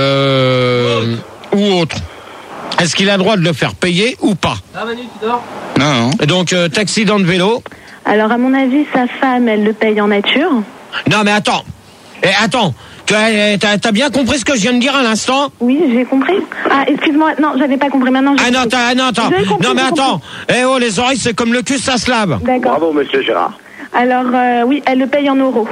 euh, ou autre? Est-ce qu'il a le droit de le faire payer ou pas? Ah, Manu, tu dors? Non, non. Donc euh, taxi dans le vélo. Alors, à mon avis, sa femme, elle le paye en nature. Non mais attends, eh, attends. Tu as, t'as, t'as bien compris ce que je viens de dire à l'instant? Oui, j'ai compris. Ah, excuse-moi, non, j'avais pas compris. Maintenant, j'ai Ah non, compris. t'as, non, attends. J'ai compris, Non mais j'ai attends. Eh oh, les oreilles c'est comme le cul, ça se lave. D'accord. Bravo, monsieur Gérard. Alors, euh, oui, elle le paye en euros.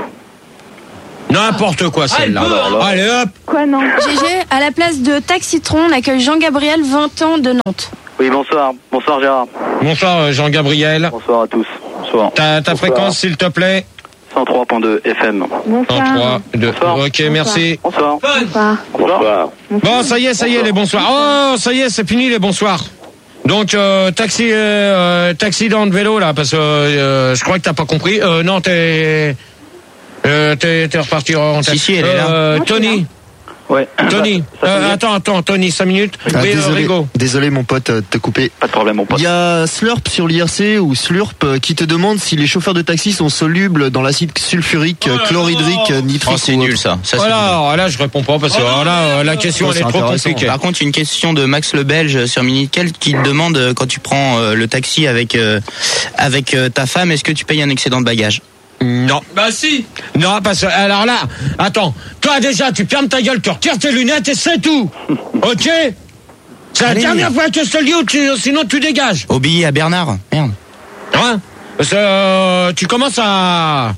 N'importe quoi celle-là. Allez hop. Quoi, non? G G, à la place de Taxitron, on accueille Jean-Gabriel, vingt ans, de Nantes. Oui, bonsoir. Bonsoir, Gérard. Bonsoir euh, Jean-Gabriel. Bonsoir à tous. Bonsoir. Ta, ta Bonsoir. fréquence s'il te plaît? cent trois point deux F M. Bonsoir. un, trois, deux. Bonsoir. Ok, merci. Bonsoir. Bonsoir. Bonsoir. Bon, ça y est, ça y est, les bonsoirs. Oh, ça y est, c'est fini les bonsoirs. Donc, euh, taxi, euh, taxi dans le vélo, là, parce que euh, je crois que t'as pas compris. Euh, non, t'es... Euh, t'es, t'es reparti en Si, si, elle est là. Euh, Moi, je suis Tony. Ouais. Tony. Ça, ça Euh, tombe bien. attends, attends, Tony, cinq minutes. Ah, oui, euh, désolé, Rigo. désolé mon pote euh, de te couper. Pas de problème, mon pote. Il y a Slurp sur l'I R C ou Slurp euh, qui te demande si les chauffeurs de taxi sont solubles dans l'acide sulfurique, euh, chlorhydrique, euh, nitrique. Oh, c'est ou nul autre. ça. Ça, c'est Voilà, nul. alors là, je réponds pas parce que alors là, euh, la question, Oh, elle est c'est trop intéressant. compliquée. Par contre, une question de Max le Belge sur Minitel qui te demande euh, quand tu prends euh, le taxi avec euh, avec euh, ta femme, est-ce que tu payes un excédent de bagages? Non. Bah si. Non, parce que, alors là, attends, toi déjà, tu fermes ta gueule, tu retires tes lunettes et c'est tout. Ok? C'est la Allez. dernière fois que je te le dis, ou tu- sinon tu dégages. Au billet à Bernard. Merde. Hein? Parce que euh, tu commences à...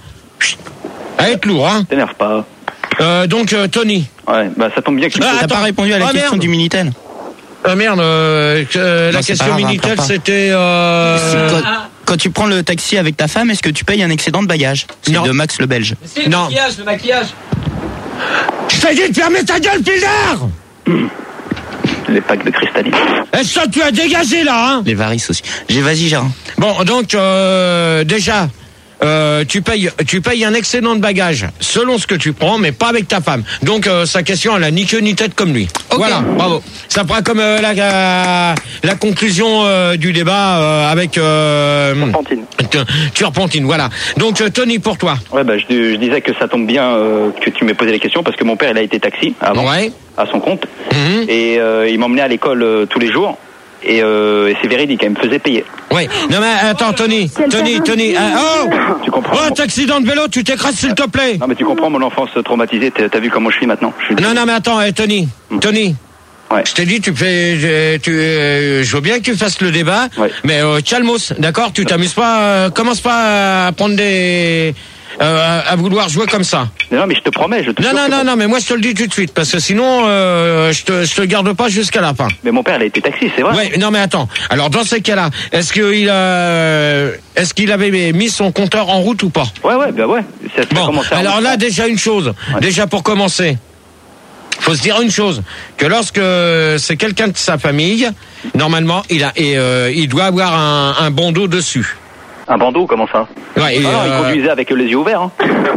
à être lourd, hein? T'énerve pas. Euh, donc, euh, Tony. Ouais, bah ça tombe bien qu'il Ah, T'as attends. pas répondu à la Ah, question merde. du Minitel. Ah merde, euh, euh, la Non, c'est question pas grave, Minitel, pleure pas. c'était... Euh... C'est quand, quand tu prends le taxi avec ta femme, est-ce que tu payes un excédent de bagages? C'est Non. de Max le Belge. C'est le Non. maquillage, le maquillage. Je t'ai dit de fermer ta gueule, Pildar! les packs de cristalline. Et ça, tu as dégagé, là, hein? Les varices aussi. J'ai, vas-y, Gérard. Bon, donc, euh, déjà... Euh, tu payes, tu payes un excédent de bagages selon ce que tu prends, mais pas avec ta femme. Donc euh, sa question, elle a ni queue ni tête comme lui. Okay. Voilà, bravo. Ça fera comme euh, la, la, la conclusion euh, du débat euh, avec euh, Turpentine. Turpentine. Voilà. Donc euh, Tony, pour toi. Ouais, bah je, je disais que ça tombe bien euh, que tu m'aies posé les questions parce que mon père, il a été taxi avant, ouais. à son compte, mm-hmm. et euh, il m'emmenait à l'école euh, tous les jours. Et, euh, et c'est véridique, elle me faisait payer. Oui. Non mais attends, Tony, Tony, Tony. Euh, oh, tu comprends? Oh, accident de vélo, tu t'écrases s'il te plaît. Non mais tu comprends mon enfance traumatisée. T'as, t'as vu comment je suis maintenant? Je suis... Non non mais attends, eh, Tony, Mm. Tony. Ouais. Je t'ai dit, tu fais, je, tu, euh, je veux bien que tu fasses le débat, ouais. mais euh, calmos, d'accord? Tu t'amuses pas, euh, commence pas à prendre des, euh, à, à vouloir jouer comme ça. Non mais je te promets, je te. Non non non non, mais moi je te le dis tout de suite, parce que sinon, euh, je te, je te garde pas jusqu'à la fin. Mais mon père, il a été taxi, c'est vrai. Ouais, non mais attends. Alors dans ces cas-là, est-ce qu'il a, est-ce qu'il avait mis son compteur en route ou pas? Ouais ouais, bah ouais. Ça, ça bon, commencé à alors là déjà une chose, ouais. déjà pour commencer. Faut se dire une chose, que lorsque c'est quelqu'un de sa famille, normalement, il a et euh, il doit avoir un, un bandeau dessus. Un bandeau, comment ça? Ouais, et ah, non, euh... il conduisait avec les yeux ouverts. Hein.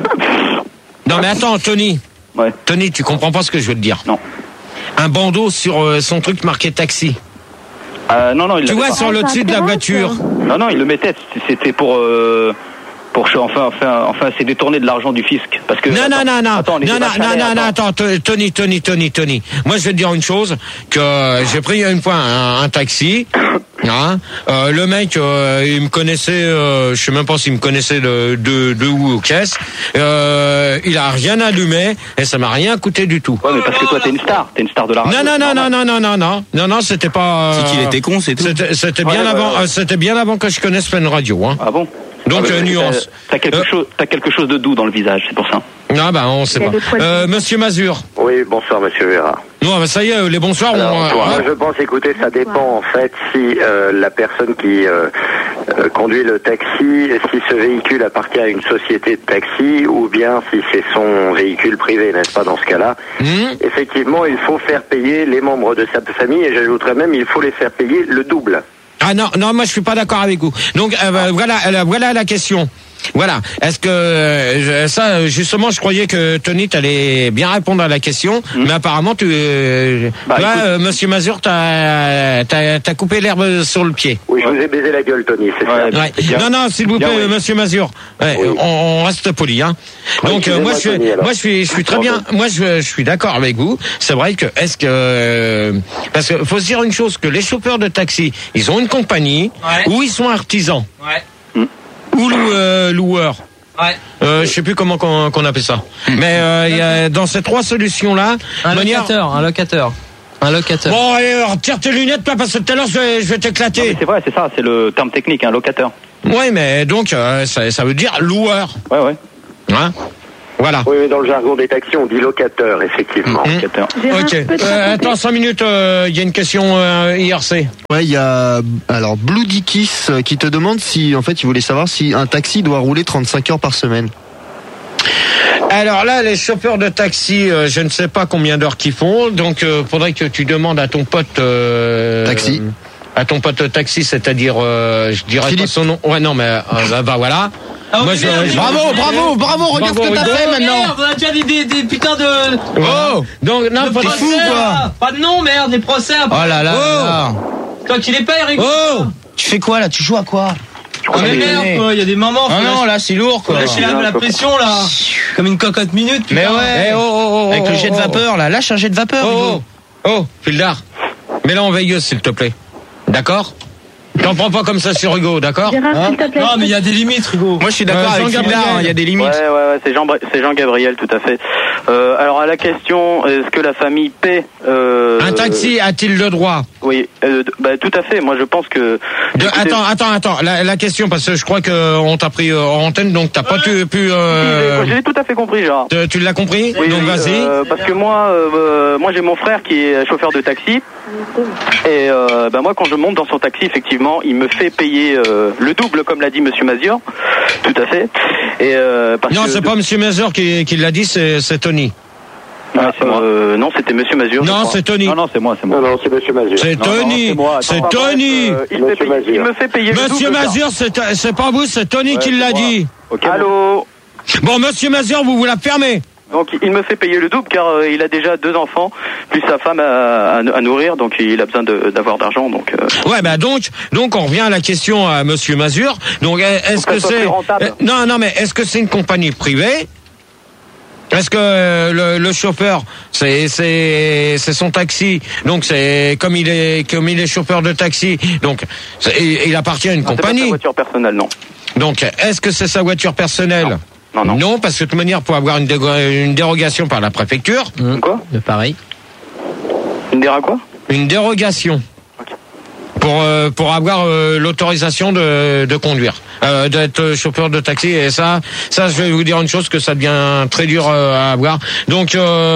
Non mais attends, Tony. Ouais. Tony, tu comprends pas ce que je veux te dire? Non. Un bandeau sur euh, son truc marqué taxi. Euh, non non, il tu vois pas. sur le dessus de la voiture. Non non, il le mettait. C'était pour. Euh... Pour enfin, enfin, enfin, c'est détourner de l'argent du fisc. Parce que. Non, attends, non, non, non, attends, non, non, non, non, non, attends, Tony, Tony, Tony, Tony. Moi, je vais te dire une chose, que j'ai pris une fois un, un taxi, hein, euh, le mec, euh, il me connaissait, euh, je sais même pas s'il me connaissait de, de, de où aux caisses, euh, il a rien allumé, et ça m'a rien coûté du tout. Ouais, mais parce que toi, t'es une star, t'es une star de la radio. Non, non, non, non, non, non, non, non, non, non, c'était pas. C'est qu'il était con, c'est tout. C'était, c'était Ouais, bien ouais, avant, ouais. euh, c'était bien avant que je connaisse Fun Radio, hein. Ah bon? Donc, Ah, euh, mais nuance. T'as, t'as quelque Euh, chose, t'as quelque chose de doux dans le visage, c'est pour ça. Ah bah on sait Il y a pas. des poils. Euh, Monsieur Mazur. Oui, bonsoir Monsieur Vera. Non, bah ça y est, les bonsoirs. Alors, on, moi, hein. je pense, écoutez, ça dépend en fait si euh, la personne qui euh, euh, conduit le taxi, si ce véhicule appartient à une société de taxi ou bien si c'est son véhicule privé, n'est-ce pas, dans ce cas-là. Mmh. Effectivement, il faut faire payer les membres de sa famille et j'ajouterais même, il faut les faire payer le double. Ah non, non, moi je suis pas d'accord avec vous. Donc euh, bah, voilà, euh, voilà la question. Voilà. Est-ce que euh, ça, justement, je croyais que Tony t'allais bien répondre à la question, mmh. mais apparemment tu, euh, Bah, là, écoute... euh, Monsieur Mazur, t'as, t'as, t'as coupé l'herbe sur le pied. Oui, je vous ai baisé la gueule, Tony, c'est ouais, ça. Ouais. C'est non, non, s'il vous plaît, bien, oui. Monsieur Mazur. Ouais, oui. on, on reste poli, hein. Oui, Donc euh, moi, je suis, Tony, moi, je suis, je suis très bien. Moi, je, je suis d'accord avec vous. C'est vrai que est-ce que euh, parce que faut se dire une chose, que les chauffeurs de taxi, ils ont une compagnie ouais. ou ils sont artisans. Ouais. Ou lou, euh, loueurs. Ouais. Euh, je sais plus comment qu'on, qu'on appelle ça. Mais euh, y a, dans ces trois solutions-là, un manière... locateur, un locateur. Un locateur. Bon, allez, retire tes lunettes, toi, parce que tout à l'heure, je vais, je vais t'éclater. Non, mais c'est vrai, c'est ça, c'est le terme technique, un locateur. Oui, mais donc, euh, ça, ça veut dire loueur. Ouais, ouais. Hein? Voilà. Oui, mais dans le jargon des taxis, on dit locateur, effectivement. Mmh. Locateur. Ok. Euh, attends, cinq minutes, il euh, y a une question euh, I R C. Ouais, il y a alors Bloody Kiss qui te demande si, en fait, il voulait savoir si un taxi doit rouler trente-cinq heures par semaine. Alors là, les chauffeurs de taxi, euh, je ne sais pas combien d'heures qu'ils font, donc euh, faudrait que tu demandes à ton pote euh, taxi. À ton pote taxi, c'est-à-dire, euh, je dirais pas son nom. Ouais, non, mais euh, bah voilà. Ah, Moi, okay, je, merde, je... Bravo, bravo, bravo, regarde bravo, ce que t'as bravo. fait maintenant. Merde, on a déjà des, des, des putains de. Oh, donc non, pas t'es de fou procès, quoi. là. Pas de nom, merde, des procès. Oh là là. Oh. là. Toi qui les payes, Eric. Oh, tu fais quoi là? Tu joues à quoi? Ah mais merde quoi, il y a des moments. Ah non, là c'est lourd quoi. Lâcher la, la pression là. Comme une cocotte minute. Mais putain. ouais. Eh, oh, oh, oh, Avec oh, le jet de oh, vapeur là, lâche un jet de vapeur. Oh, oh, oh, Fildar. Mets-la en veilleuse s'il te plaît. D'accord? T'en prends pas comme ça sur Hugo, d'accord? Gérard, hein? s'il te plaît. Non mais il y a des limites, Hugo. Moi je suis d'accord euh, avec Fildar, il y a des limites. Ouais, ouais, ouais, c'est Jean, c'est Jean-Gabriel, tout à fait. Euh, alors à la question, est-ce que la famille paie euh, Un taxi a-t-il le droit? Oui, euh, bah, tout à fait. Moi je pense que. De, attends, attends, attends. La, la question, parce que je crois qu'on t'a pris euh, en antenne, donc t'as pas pu. pu euh... J'ai tout à fait compris, Gérard. Tu, tu l'as compris? Oui, donc oui, vas-y. Euh, parce que moi, euh, moi j'ai mon frère qui est chauffeur de taxi. Et euh, bah, moi, quand je monte dans son taxi, effectivement, il me fait payer euh, le double, comme l'a dit Monsieur Mazur. Tout à fait. Et euh, parce non, que c'est de... pas Monsieur Mazur qui, qui l'a dit, c'est, c'est Tony. Ah, c'est moi. Euh, non, c'était Monsieur Mazur. Non, c'est Tony. Non, non, c'est moi, c'est moi. Non, non, c'est Monsieur Mazur. C'est non, Tony. Non, c'est moi. C'est Attends, Tony. Euh, il, paye, il me fait payer Monsieur le double. Mazur, c'est, c'est pas vous, c'est Tony ouais, qui l'a moi. dit. Okay, allô. Bon, Monsieur Mazur, vous vous la fermez. Donc il me fait payer le double car euh, il a déjà deux enfants plus sa femme à, à, à nourrir, donc il a besoin de, d'avoir d'argent. Donc euh... ouais, bah donc donc on revient à la question à Monsieur Mazur. Donc est-ce que c'est euh, non non mais est-ce que c'est une compagnie privée? Est-ce que euh, le, le chauffeur c'est c'est c'est son taxi, donc c'est comme il est comme il est chauffeur de taxi, donc il, il appartient à une non, compagnie. C'est pas sa voiture personnelle, non. Donc est-ce que c'est sa voiture personnelle? Non. Non, non. Non, parce que de toute manière, pour avoir une, dé- une dérogation par la préfecture. Mmh. Quoi? De pareil. Une déra quoi? Une dérogation. Okay. Pour euh, pour avoir euh, l'autorisation de de conduire, euh, d'être chauffeur de taxi. Et ça, ça, je vais vous dire une chose, que ça devient très dur euh, à avoir. Donc,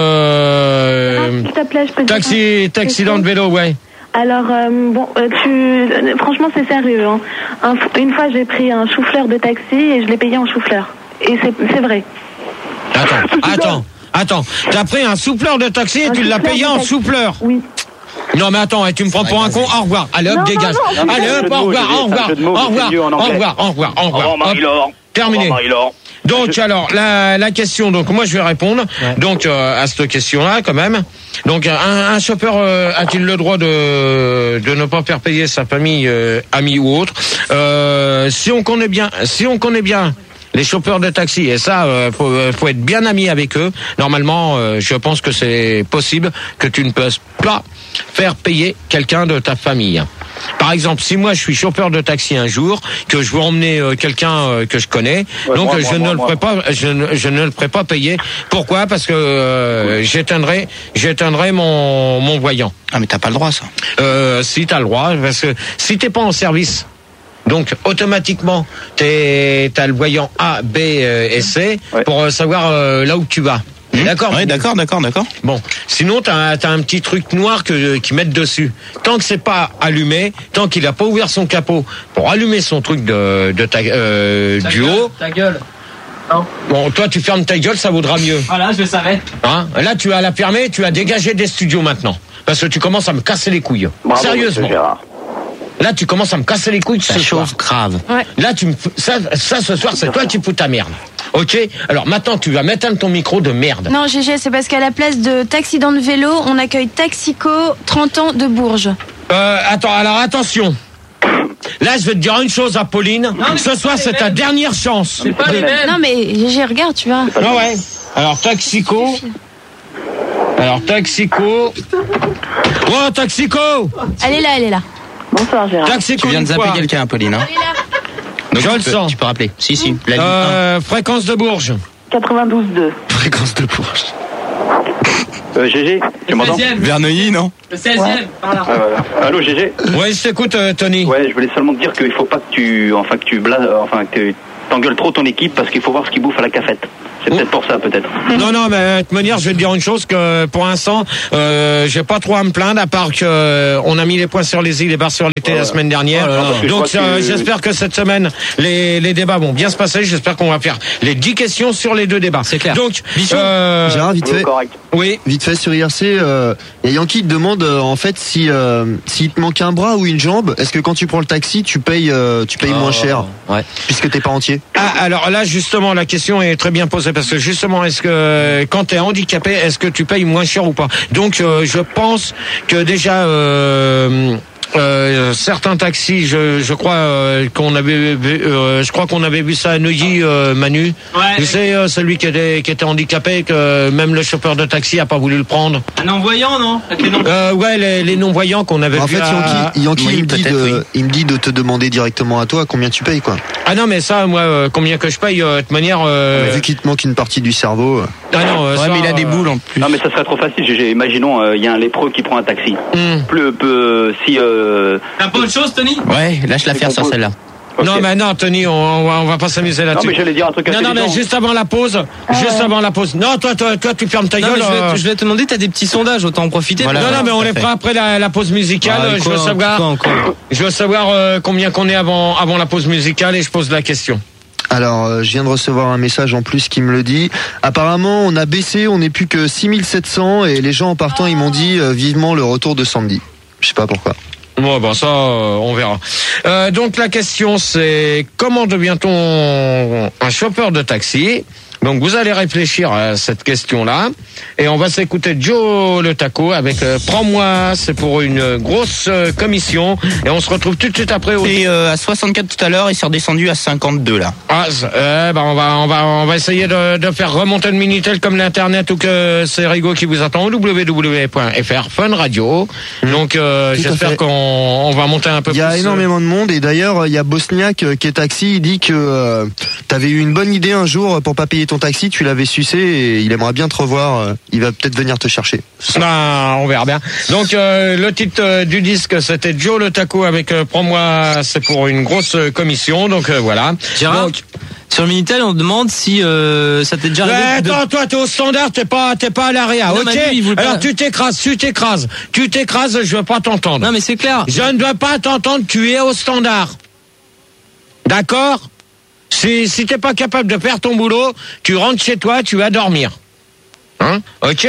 euh, S'il te plaît, je peux taxi, taxi dans le vélo, ouais. Alors, euh, bon, euh, tu, euh, franchement, c'est sérieux. Hein. Un, une fois, j'ai pris un chou-fleur de taxi et je l'ai payé en chou-fleur. Et c'est, c'est vrai. Attends, attends, attends. T'as pris un souffleur de taxi et un tu l'as payé en souffleur? Oui. Non mais attends, tu me prends pour un con. Au revoir. Allez hop, non, dégage. Non, non, Allez hop, au revoir, au revoir, au revoir, au revoir, au revoir, au revoir, au revoir. Marie-Laure. Terminé. Donc alors la la question, donc moi je vais répondre ouais. donc euh, à cette question-là quand même. Donc un, un chauffeur euh, a-t-il le droit de de ne pas faire payer sa famille, euh, amis ou autre? euh, Si on connaît bien, si on connaît bien Les chauffeurs de taxi, et ça, euh, faut, faut être bien ami avec eux. Normalement, euh, je pense que c'est possible que tu ne puisses pas faire payer quelqu'un de ta famille. Par exemple, si moi je suis chauffeur de taxi un jour, que je veux emmener euh, quelqu'un euh, que je connais, Ouais, donc moi, je moi, ne moi, le moi. ferai pas, je ne, je ne le ferai pas payer. Pourquoi ? Parce que euh, j'éteindrai, j'éteindrai mon mon voyant. Ah mais t'as pas le droit ça. Euh, si t'as le droit, parce que si t'es pas en service. Donc automatiquement, t'es, t'as le voyant A, B euh, et C ouais. pour euh, savoir euh, là où tu vas. Mmh. D'accord. Oui, d'accord, d'accord, d'accord. Bon, sinon t'as, t'as un petit truc noir que qu'ils mettent dessus. Tant que c'est pas allumé, tant qu'il a pas ouvert son capot pour allumer son truc de de ta, euh, ta du gueule, haut. Ta gueule. Non. Bon, toi tu fermes ta gueule, ça vaudra mieux. Voilà, je le savais. Hein ? Là tu as la fermer, tu as dégagé des studios maintenant, parce que tu commences à me casser les couilles. Bravo, Sérieusement. Là, tu commences à me casser les couilles Ça ce chauffe soir. grave. Ouais. Là, tu me, ça, ça, ce soir, c'est toi qui fous ta merde. Ok ? Alors maintenant, tu vas m'éteindre ton micro de merde. Non, G G, c'est parce qu'à la place de Taxident de vélo, on accueille Taxico, trente ans de Bourges. Euh, attends, alors attention. Là, je vais te dire une chose, Apolline. Non, ce soir, c'est ta dernière chance. C'est pas les mêmes. Non, mais G G, regarde, tu vois. Ah ouais. Alors, Taxico. Alors, Taxico. Oh, Taxico. Elle est là, elle est là. Bonsoir Gérard. Taxico. Tu viens de zapper quoi quelqu'un, Apolline. Hein Elle est là. Donc, Je tu le peux, sens. Tu peux rappeler. Si, si. La ligne Euh, fréquence de Bourges. quatre-vingt-douze deux. Fréquence de Bourges. Euh, G G, tu m'entends? un. Verneuil, non? Le seizième, par là. Ah, voilà. Allô G G? Ouais, je t'écoute, euh, Tony. Ouais, je voulais seulement te dire qu'il faut pas que tu, enfin que tu bla... enfin que tu t'engueules trop ton équipe parce qu'il faut voir ce qu'ils bouffent à la cafette. C'est Oh. peut-être pour ça, peut-être. Non, non, mais de toute manière, je vais te dire une chose que pour l'instant, euh, j'ai pas trop à me plaindre, à part que euh, on a mis les points sur les i, les barres sur les t Ouais, la ouais. semaine dernière. Oh là là. Parce que je Donc crois que- euh, j'espère que cette semaine, les, les débats vont bien se passer. J'espère qu'on va faire les dix questions sur les deux débats. C'est clair. Donc, euh, Gérard, vite Oui, fait. correct. oui. Vite fait sur I R C, euh, y a Yankee qui te demande euh, en fait si euh, s'il te manque un bras ou une jambe, est-ce que quand tu prends le taxi, tu payes euh, tu payes moins cher Ouais. puisque t'es pas entier. Ah, alors là, justement, la question est très bien posée parce que justement, est-ce que quand tu es handicapé, est-ce que tu payes moins cher ou pas? Donc, euh, je pense que déjà, euh, euh, certains taxis, je, je crois euh, qu'on avait, vu, euh, je crois qu'on avait vu ça à Neuilly, euh, Manu. Ouais. Tu sais, euh, celui qui était, qui était handicapé, que même le chauffeur de taxi a pas voulu le prendre. Un non-voyant, non? Avec les non- Euh, ouais, les, les non-voyants qu'on avait En vu fait, à- Yankee, Yankee Oui, il, me dit peut-être, de, oui. il me dit de te demander directement à toi combien tu payes quoi. Ah non, mais ça, moi, euh, combien que je paye, euh, de toute manière. Euh... Mais vu qu'il te manque une partie du cerveau. euh, Ah non, euh, Ouais, ça, mais il a des euh, boules en plus. Non, mais ça serait trop facile, G G. Imaginons, il y a un lépreux qui prend un taxi. hum. Plus, peu, si, euh, T'as pas autre chose, Tony? Ouais, lâche l'affaire sur celle-là. ok. Non, mais non, Tony, on, on va, on va pas s'amuser Non, là-dessus. mais j'allais dire un truc Non, non, intelligent. mais juste avant la pause, juste avant la pause. Non, toi, toi, toi, tu fermes ta Non, gueule. mais je, vais, euh. te- je vais te demander, t'as des petits sondages, autant en profiter. Voilà. non, non, mais on les Parfait. fera après la, la pause musicale. Ah, je quoi, veux savoir, quoi, quoi. je veux savoir euh, combien qu'on est avant, avant la pause musicale et je pose la question. Alors, euh, je viens de recevoir un message en plus qui me le dit. Apparemment, on a baissé, on n'est plus que six mille sept cents et les gens en partant, ils m'ont dit euh, vivement le retour de Sandy. Je sais pas pourquoi. Bon, ben ça, euh, on verra. Euh, donc la question, c'est comment devient-on un chauffeur de taxi? Donc vous allez réfléchir à cette question-là et on va s'écouter Joe le taco avec euh, Prends-moi, c'est pour une grosse euh, commission et on se retrouve tout de suite après au... Et euh, à soixante-quatre tout à l'heure, il s'est redescendu à cinquante-deux là. Ah, c'est- eh ben on va on va on va essayer de, de faire remonter le Minitel comme l'internet ou que c'est Rigaud qui vous attend au w w w point f r Fun Radio. Donc euh, Tout à j'espère fait. qu'on on va monter un peu Il plus. y a euh, énormément de monde et d'ailleurs, il y a Bosniak euh, qui est taxi, il dit que euh, t'avais eu une bonne idée un jour pour pas payer ton taxi, tu l'avais sucé et il aimerait bien te revoir, euh, il va peut-être venir te chercher. Ah, on verra bien. Donc euh, le titre euh, du disque c'était Joe le taco avec euh, Prends-moi, c'est pour une grosse euh, commission. Donc euh, voilà. Gérard, Donc, sur le Minitel, on demande si euh, ça t'est déjà ouais, arrivé. de- attends, toi t'es au standard, t'es pas t'es pas à l'area, Non, ok? Manu, il voulait pas- Alors tu t'écrases, tu t'écrases, tu t'écrases, je veux pas t'entendre. Non, mais c'est clair. Je ne veux pas t'entendre, tu es au standard. D'accord? Si, si t'es pas capable de faire ton boulot, tu rentres chez toi, tu vas dormir. Hein? Ok?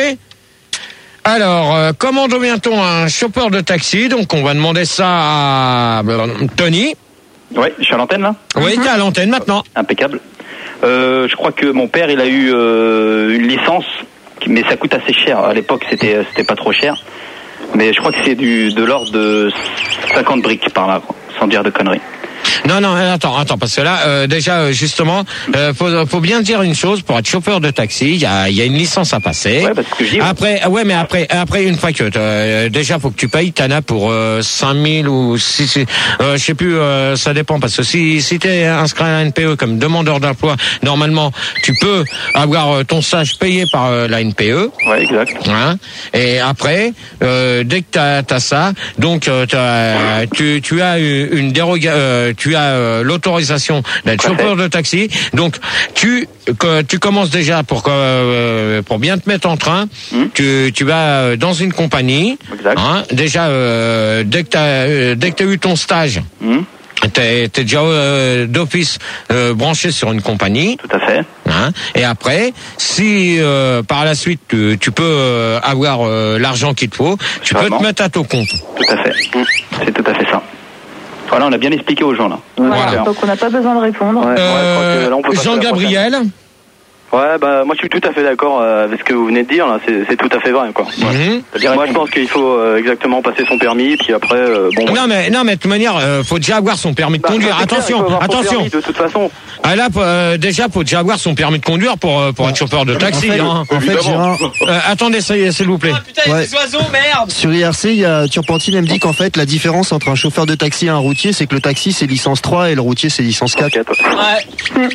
Alors, euh, comment devient-on un chauffeur de taxi? Donc, on va demander ça à euh, Tony. Ouais, je suis à l'antenne là. Oui, t'es à l'antenne maintenant. Impeccable. Euh, je crois que mon père, il a eu euh, une licence, qui- mais ça coûte assez cher. À l'époque, c'était c'était pas trop cher. Mais je crois que c'est du de l'ordre de cinquante briques par là, quoi, sans dire de conneries. Non, non, attends, attends, parce que là, euh, déjà, euh, justement, euh, faut, faut bien dire une chose, pour être chauffeur de taxi, il y a, y a une licence à passer. Ouais, parce que j'y vais. Après, ouais, mais après, après une fois que, euh, déjà, faut que tu payes, t'en as pour euh, cinq mille ou six, euh, je sais plus, euh, ça dépend, parce que si, si t'es inscrit à la N P E comme demandeur d'emploi, normalement, tu peux avoir euh, ton stage payé par euh, la N P E. Ouais, exact. Hein, et après, euh, dès que t'as, t'as ça, donc euh, t'as, tu, tu as une dérogation, euh, tu as euh, l'autorisation d'être chauffeur de taxi. Donc tu, que, tu commences déjà pour que, euh, pour bien te mettre en train. Mmh. Tu, tu vas dans une compagnie. Exact. Hein, déjà, euh, dès que t'as, euh, dès que t'as eu ton stage. Mmh. T'es, t'es déjà euh, d'office euh, branché sur une compagnie. Tout à fait. Hein, et après, si euh, par la suite tu, tu peux euh, avoir euh, l'argent qu'il te faut, tu Vraiment. peux te mettre à ton compte. Tout à fait. C'est tout à fait ça. Voilà, on a bien expliqué aux gens là. Voilà. Donc on n'a pas besoin de répondre. Ouais, euh, ouais, là, Jean-Gabriel. Ouais, bah moi je suis tout à fait d'accord avec ce que vous venez de dire là, c'est, c'est tout à fait vrai quoi. Ouais. Mm-hmm. C'est-à-dire, moi je pense qu'il faut euh, exactement passer son permis, puis après euh, bon. Non mais non mais de toute manière, euh, faut déjà avoir son permis de bah, conduire. Attention, clair, attention. Permis, de toute façon. Ah là, euh, déjà faut déjà avoir son permis de conduire pour pour être chauffeur de taxi. En fait, hein. en fait Gérard... euh, attendez, s'il vous plaît. Ah, putain, il y a des oiseaux, merde. Sur I R C, il y a Turpentine, elle me dit qu'en fait la différence entre un chauffeur de taxi et un routier, c'est que le taxi c'est licence trois et le routier c'est licence quatre. Ouais.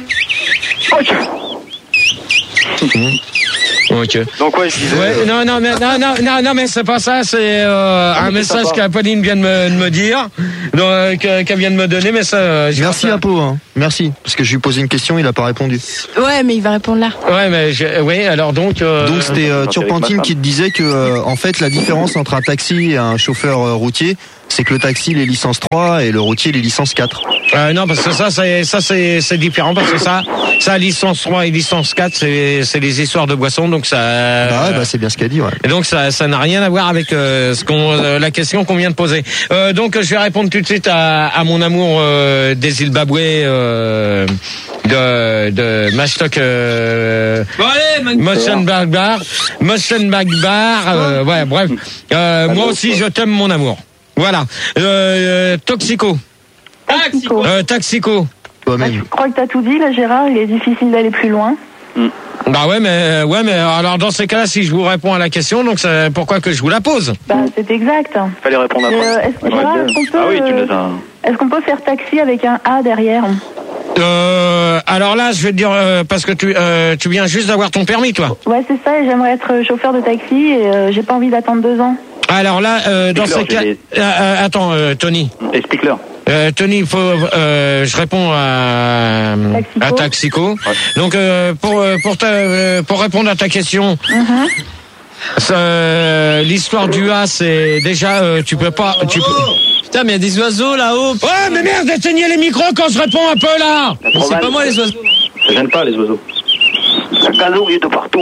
Mmh. Ok. Donc ouais, je disais. Ouais, non, non, mais non, non, non, non, mais c'est pas ça. C'est euh, un message qu'Apolline vient de me, de me dire, donc, euh, qu'elle vient de me donner, mais ça. Euh, Merci Apo, hein. Merci, parce que je lui posais une question, il a pas répondu. Ouais, mais il va répondre là. Ouais, mais je, oui, alors donc. Euh, donc c'était euh, Turpentine qui te disait que, euh, en fait, la différence entre un taxi et un chauffeur euh, routier, c'est que le taxi il est licence trois et le routier il est licence quatre. Euh, non, parce que ça, c'est, ça c'est, c'est différent, parce que ça, ça licence trois et licence quatre, c'est, c'est les histoires de boissons, donc ça. Bah ouais, bah c'est bien ce qu'elle dit, ouais. Et donc ça, ça n'a rien à voir avec euh, ce qu'on, euh, la question qu'on vient de poser. Euh, donc je vais répondre tout de suite à, à mon amour euh, des Zimbabwe, euh, de, de Mastock, euh, bon, allez, Motion Bagbar, Motion Bagbar, euh, ouais, bref. Euh, moi aussi, je t'aime, mon amour. Voilà. Euh, Toxico. Taxico. Euh, Taxico. Bah, je crois que t'as tout dit là, Gérard. Il est difficile d'aller plus loin. Mm. Bah ouais, mais ouais, mais alors dans ces cas-là, si je vous réponds à la question, donc c'est pourquoi que je vous la pose. Bah c'est exact. Fallait répondre après. Euh, est-ce, Gérard, est-ce qu'on peut, ah oui, tu nous as... est-ce qu'on peut faire taxi avec un A derrière? Euh, alors là, je vais te dire euh, parce que tu euh, tu viens juste d'avoir ton permis, toi. Ouais, c'est ça. Et j'aimerais être chauffeur de taxi et euh, j'ai pas envie d'attendre deux ans. Alors là, euh, dans ces cas, des... euh, attends, euh, Tony. Explique-leur. Euh, Tony, faut, euh, je réponds à Taxico. À Taxico. Ouais. Donc euh, pour pour ta, euh, pour répondre à ta question, mm-hmm. euh, l'histoire du A, c'est déjà euh, tu peux pas. Tu peux... Putain, mais il y a des oiseaux là-haut. Ouais, mais merde, éteignez les micros quand je réponds un peu là. Mais c'est pas moi les oiseaux. Ça gêne pas les oiseaux. Un cadeau il est de partout.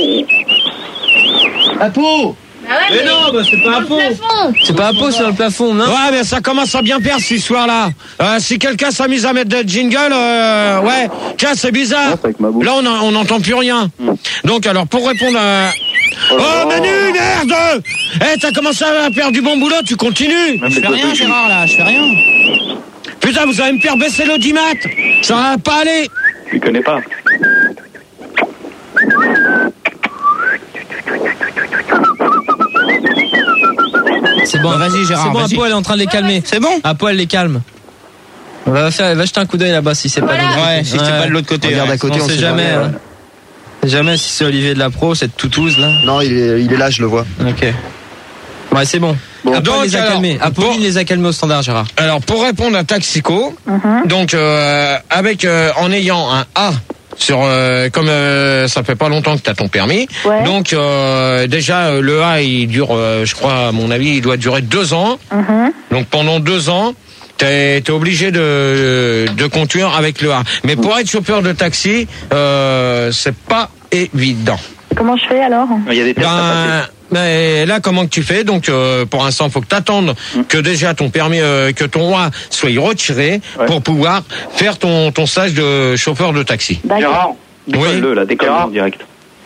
Apo. Ah ouais, mais, mais non, bah c'est pas un pot. C'est pas un pot, c'est un plafond, non? Ouais, mais ça commence à bien perdre cette histoire-là. Euh, si quelqu'un s'amuse à mettre des jingles, euh, ouais, tiens, c'est bizarre. Ouais, là, on n'entend plus rien. Mm. Donc, alors, pour répondre à... Oh, oh Manu, merde! Eh, hey, t'as commencé à faire du bon boulot, tu continues. Je fais rien, Gérard, là, je fais rien. Putain, vous allez me faire baisser l'audimat. Ça va pas aller. Tu connais pas. C'est bon, vas-y Gérard. C'est bon, Apo elle est en train de les calmer. C'est bon. Apo elle les calme. On va faire, va jeter un coup d'œil là-bas si c'est voilà. pas de ouais, si ouais. c'est pas de l'autre côté. Regarde ouais. à côté, on, on sait jamais. Hein. Jamais si c'est Olivier de la Pro, cette toutouse là. Non, il est, il est là, je le vois. Ok. Ouais, c'est bon. Bon, Apo donc, les a alors, calmés. Apolline les a calmés au standard, Gérard. Alors pour répondre à Taxico, uh-huh. donc euh, avec euh, en ayant un A. Sur euh, comme euh, ça fait pas longtemps que tu as ton permis, ouais. donc euh, déjà le A il dure, euh, je crois à mon avis, il doit durer deux ans. Uh-huh. Donc pendant deux ans, t'es t'es obligé de de conduire avec le A. Mais pour être chauffeur de taxi, euh, c'est pas évident. Comment je fais alors? Il y a des tests ben, à passer. Mais là, comment que tu fais? Donc, euh, pour l'instant, il faut que tu attendes mmh. que déjà ton permis, euh, que ton A soit retiré ouais. pour pouvoir faire ton ton stage de chauffeur de taxi. Gérard, décolle-le, oui. là, décolle en direct.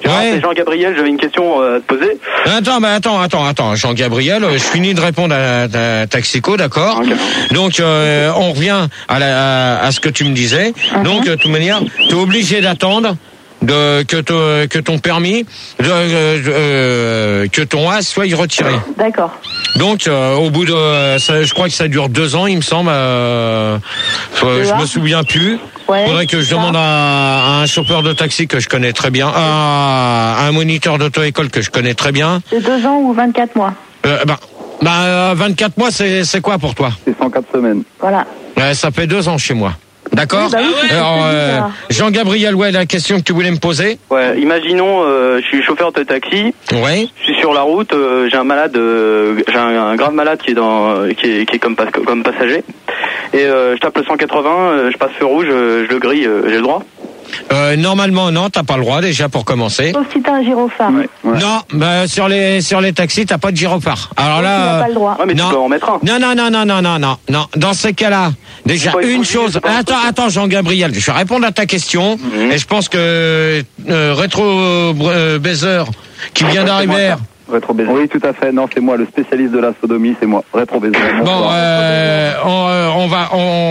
Ouais. C'est Jean-Gabriel, j'avais une question euh, à te poser. Attends, bah attends, attends, attends, Jean-Gabriel, euh, je finis de répondre à, à, à Taxico, d'accord. Okay. Donc euh, on revient à, la, à, à ce que tu me disais. Uh-huh. Donc de toute manière, tu es obligé d'attendre de que, te, que ton permis, de, euh, euh, que ton A soit retiré. D'accord. Donc euh, au bout de, ça, je crois que ça dure deux ans, il me semble. Euh, euh, je me souviin plus. Ouais, faudrait que je demande à, à un chauffeur de taxi que je connais très bien, à, à un moniteur d'auto-école que je connais très bien. C'est deux ans ou vingt-quatre mois. Euh, bah, bah vingt-quatre mois, c'est c'est quoi pour toi? C'est cent quatre semaines. Voilà. Ouais, ça fait deux ans chez moi. D'accord. Oui, bah oui, Alors, euh, Jean-Gabriel, ouais, la question que tu voulais me poser. Ouais, imaginons, euh, je suis chauffeur de taxi. Ouais. Je suis sur la route, euh, j'ai un malade, euh, j'ai un, un grave malade qui est dans, euh, qui est, qui est comme, pas, comme passager. Et euh, je tape le cent quatre-vingts, euh, je passe feu rouge, euh, je le grille, euh, j'ai le droit. Euh, normalement non, t'as pas le droit déjà pour commencer. Sauf si t'as un gyrophare. Ouais. Ouais. Non, bah, sur les sur les taxis t'as pas de gyrophare. Alors Donc, là, tu n'as pas le droit. Ouais, mais non. tu peux en mettre un. Non non non non non non non non. Dans ces cas-là, déjà pas une une chose. pas Attends attends Jean-Gabriel, je vais répondre à ta question Mm-hmm. et je pense que euh, Rétro euh, Baiser qui vient d'arriver. Rétro baiser. Oui, tout à fait. Non, c'est moi, le spécialiste de la sodomie, c'est moi. Rétro baiser. Bon, euh, on, euh, on va,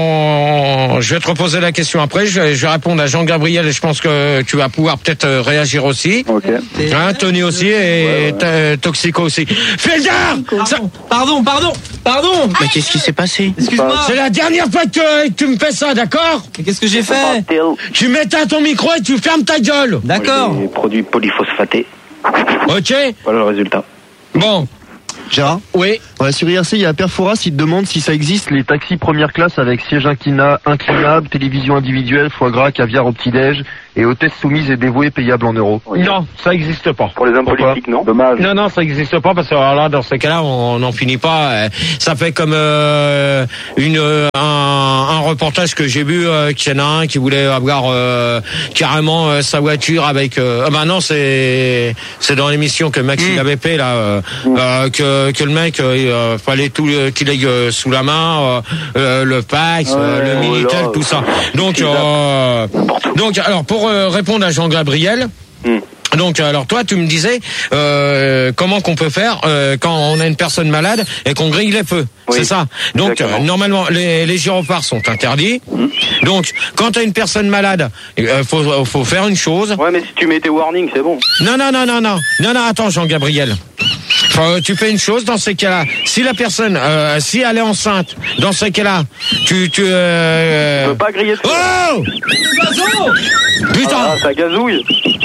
on, je vais te reposer la question après. Je vais, je vais répondre à Jean-Gabriel et je pense que tu vas pouvoir peut-être réagir aussi. Ok. Hein, Tony aussi et ouais, ouais. Toxico aussi. Feldar, pardon, pardon, pardon. Mais qu'est-ce qui s'est passé? Excuse-moi. C'est la dernière fois que, que tu me fais ça, d'accord? Mais qu'est-ce que j'ai fait? Tu mets à ton micro et tu fermes ta gueule. D'accord. Les produits polyphosphatés. Ok. Voilà le résultat. Bon. Gérard? Oui. Ouais, sur I R C, il y a Perfora, il te demande si ça existe les taxis première classe avec siège inclina, inclinable, télévision individuelle, foie gras, caviar au petit-déj et hôtesse soumise et dévouée payable en euros. Non, ça existe pas. Pour les hommes politiques, non? Dommage. Non, non, ça existe pas parce que alors là, dans ces cas-là, on n'en finit pas. Ça fait comme euh, une un, un reportage que j'ai vu euh, qu'il y en a un qui voulait avoir euh, carrément euh, sa voiture avec. Euh, ah ben non, c'est c'est dans l'émission que Max mmh. il avait fait là euh, mmh. euh, que que le mec euh, fallait tout qu'il ait euh, sous la main euh, le Pax, ouais, euh, le Minitel, oh tout ça. Donc euh, donc alors pour euh, répondre à Jean-Gabriel. Mmh. Donc alors toi tu me disais euh, comment qu'on peut faire euh, quand on a une personne malade et qu'on grille les feux, oui, c'est ça. Donc euh, normalement les, les gyrophares sont interdits. Mmh. Donc quand t'as une personne malade, euh, faut faut faire une chose. Ouais mais si tu mets tes warnings c'est bon. Non non non non non non non attends Jean-Gabriel. Enfin, tu fais une chose dans ces cas-là. Si la personne, euh, si elle est enceinte, dans ces cas-là, tu tu. Euh... Tu peux pas griller. Oh des oiseaux. Putain. Ah, ça gazouille.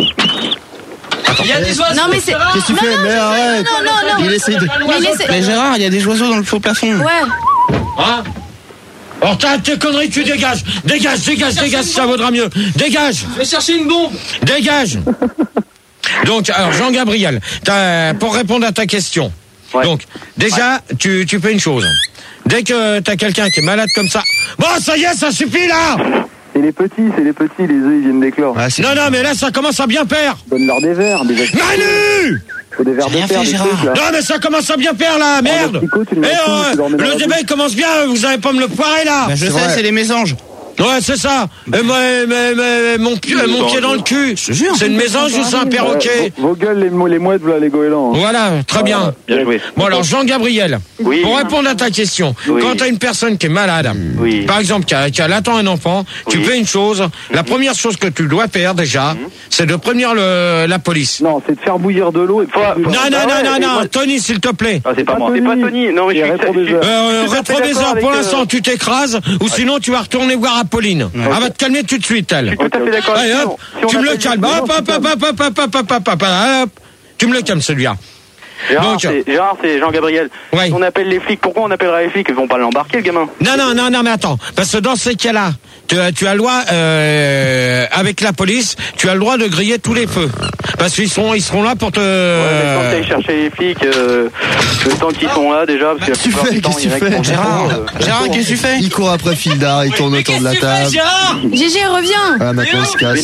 Il y a des oiseaux. Non mais c'est. Qu'est-ce que tu fais? Mais arrête. Non non non. Il essaie de. Mais, laissez... Mais Gérard, il y a des oiseaux dans le faux plafond. Ouais. Hein? Alors t'as tes conneries, tu dégages. Dégage, dégage, dégage, ça vaudra mieux. Dégage. Je vais chercher une bombe. Dégage. Donc, alors Jean-Gabriel, pour répondre à ta question, ouais. donc déjà, ouais. tu, tu fais une chose. Dès que t'as quelqu'un qui est malade comme ça, bon, ça y est, ça suffit là. C'est les petits, c'est les petits, les œufs ils viennent d'éclore. Ah, non, non, mais là ça commence à bien faire. Donne-leur des verres, des verres. Manu! Faut des verres de rien fer, fait, des Gérard. trucs, là. Non, mais ça commence à bien faire là, merde. Psycho, Et euh, le débat il commence bien, vous allez pas me le foirer là. Bah, je sais, c'est les mésanges. Ouais, c'est ça. Et moi, mais, mais, mon, pied, mon pied dans le cul. C'est une mésange ou c'est un perroquet? Ouais, vos, vos gueules, les, les mouettes, voilà, les goélands. Hein. Voilà, très bien. Bien joué. Bon, alors, Jean-Gabriel, oui. pour répondre à ta question, oui. quand t'as une personne qui est malade, oui. par exemple, qui, a, qui a, attend un enfant, oui. tu fais une chose. Mm-hmm. La première chose que tu dois faire, déjà, mm-hmm. c'est de prévenir le, la police. Non, c'est de faire bouillir de l'eau et de faire... Non, non, ah, non, ouais, non, non, moi... Tony, s'il te plaît. Ah, c'est pas, pas moi. C'est pas Tony. Non, mais je suis... Rétro-baiser. Euh, Rétro-baiser, pour l'instant, euh... tu t'écrases, ou sinon, tu vas retourner voir Apolline. Ouais. Elle va te calmer tout de suite, elle. Je suis tout à fait d'accord. Allez, hop, si tu me le calmes. Hop, hop, hop, hop, hop, hop, hop, hop, hop, hop. Tu me le calmes, celui-là. Gérard, c'est, Gérard, c'est Jean-Gabriel. Ouais. Si on appelle les flics, pourquoi on appellera les flics? Ils vont pas l'embarquer, le gamin. Non, non, non, non, mais attends. Parce que dans ces cas-là, tu, tu as le droit, euh, avec la police, tu as le droit de griller tous les feux. Parce qu'ils seront, ils seront là pour te... Ouais, mais quand t'ailles chercher les flics, euh, le temps qu'ils sont là, déjà, parce que... Tu fais, qu'est-ce que tu fais? Gérard, Gérard, qu'est-ce que tu fais? Il court après Fildar, il tourne autour de la table. G G, reviens. Ah, maintenant il se casse.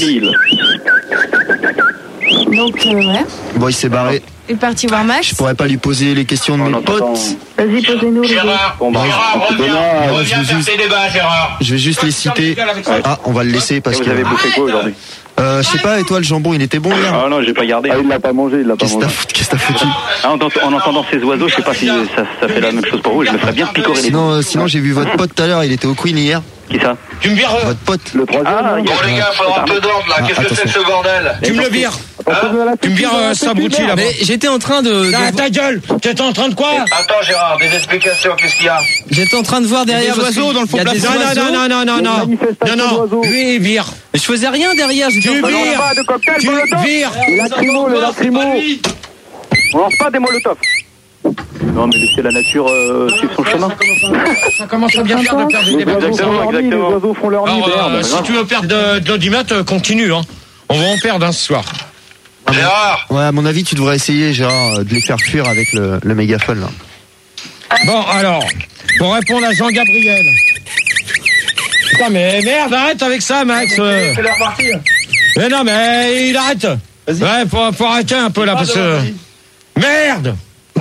Donc, euh, ouais. Bon, il s'est barré. Il est parti voir Max. Je pourrais pas lui poser les questions de oh, mes non, potes. Vas-y, posez-nous les Gérard, bon, bah, Gérard, reviens, reviens, reviens faire juste... tes débats, Gérard. Je vais juste les citer. Ah, on va le laisser parce vous que... Vous avez bouffé quoi aujourd'hui? Euh, je sais pas, et toi, le jambon, il était bon hier? Ah non, j'ai pas gardé. Ah, il l'a pas mangé, il l'a pas Qu'est-ce que mangé. t'as qu'est-ce que t'as foutu? Ah, en, en entendant ces oiseaux, je sais pas si ça, ça fait la même chose pour vous. Je me ferais bien picorer les Sinon, euh, sinon j'ai vu votre pote tout à l'heure, il était au Queen hier. Qui ça? Tu me vires. Votre pote. Le troisième. Ah, non bon, les gars, faudra un peu d'ordre là. Ah, Qu'est-ce que c'est que ce bordel? Tu me le vires. Attention à la Tu me vires sécu, euh, la ça sécu, abruti là-bas. Mais j'étais en train de. Ah, de- ta gueule. T'étais en train de quoi? Attends, Gérard, des explications, qu'est-ce qu'il y a? J'étais en train de voir derrière. des oiseaux dans le fond Il y a de la des Non, non, oiseaux. non, non, non, non, Il y a une non. Non, manifestation non. d'oiseaux. Lui, il vire. Mais je faisais rien derrière. J'étais Tu en- On lance vires. pas de cocktail, Tu molotov. vires. Les lacrymos, les lacrymos. On lance pas des molotovs. Non, mais laissez la nature euh, suivre son chemin. Ça commence à bien faire de perdre des Les débats. oiseaux font leur nid, les exactement. oiseaux font leur nid, Alors, euh, merde. si tu veux perdre de, de l'audimat, euh, continue. Hein. On va en perdre hein, ce soir. Gérard! Ouais, à mon avis, tu devrais essayer, Gérard, euh, de les faire fuir avec le, le mégaphone, là. Bon, alors, pour répondre à Jean-Gabriel. Putain, mais merde, arrête avec ça, Max. euh. C'est leur partie. Mais non, mais il arrête. Ouais, faut, faut arrêter un peu là, parce que. Merde!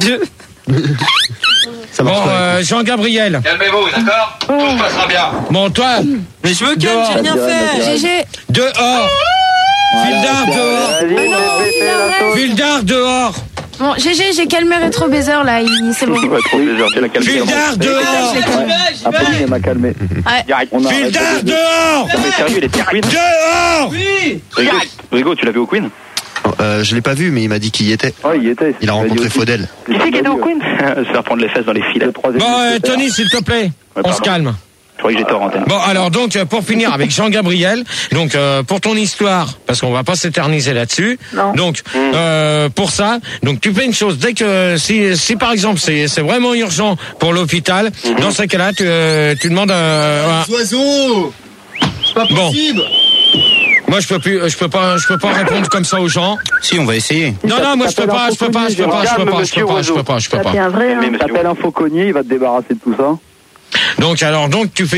Ça Bon, marche pas. euh, Jean-Gabriel. Calmez-vous, d'accord? Tout se passera bien. Bon, toi, Mais je me calme, Dehors. j'ai rien fait. G G. dehors. Vildard, dehors. Vas-y, Ah non, fais péter la arrête. sauce. Vildard, dehors. Bon, G G, j'ai calmé Rétro Baiser là, il- c'est bon. Ouais, trop plaisir, tu l'as calmé. Vildard, dehors. Je l'ai calmé. Apolline, elle m'a calmé. Ouais. On a Vildard, arrêté de- dehors. Non, mais sérieux, il était au Queen. Dehors. Rigo, Rigo, tu l'as vu au Queen? Euh, je l'ai pas vu, mais il m'a dit qu'il y était. Oh, il y était. Il a rencontré Faudel. Qui c'est qui était au Queen? Se faire prendre les fesses dans les filets. Le troisième. Bon, euh, Tony, s'il te plaît, on pardon. se calme. Je croyais que j'étais hors antenne. Bon, alors donc euh, pour finir avec Jean-Gabriel, donc euh, pour ton histoire, parce qu'on va pas s'éterniser là-dessus. Non. Donc euh, pour ça, donc tu fais une chose dès que si si par exemple c'est c'est vraiment urgent pour l'hôpital, dans ce cas-là tu euh, tu demandes euh, un- Oiseaux! C'est pas Bon. Moi je peux plus je peux pas je peux pas répondre comme ça aux gens. Si, on va essayer. Non non, moi je peux pas je peux pas je peux pas je peux pas je peux pas je peux pas je peux Ça pas. devient vrai. Hein. T'appelles un fauconnier, il va te débarrasser de tout ça. Donc alors donc tu fais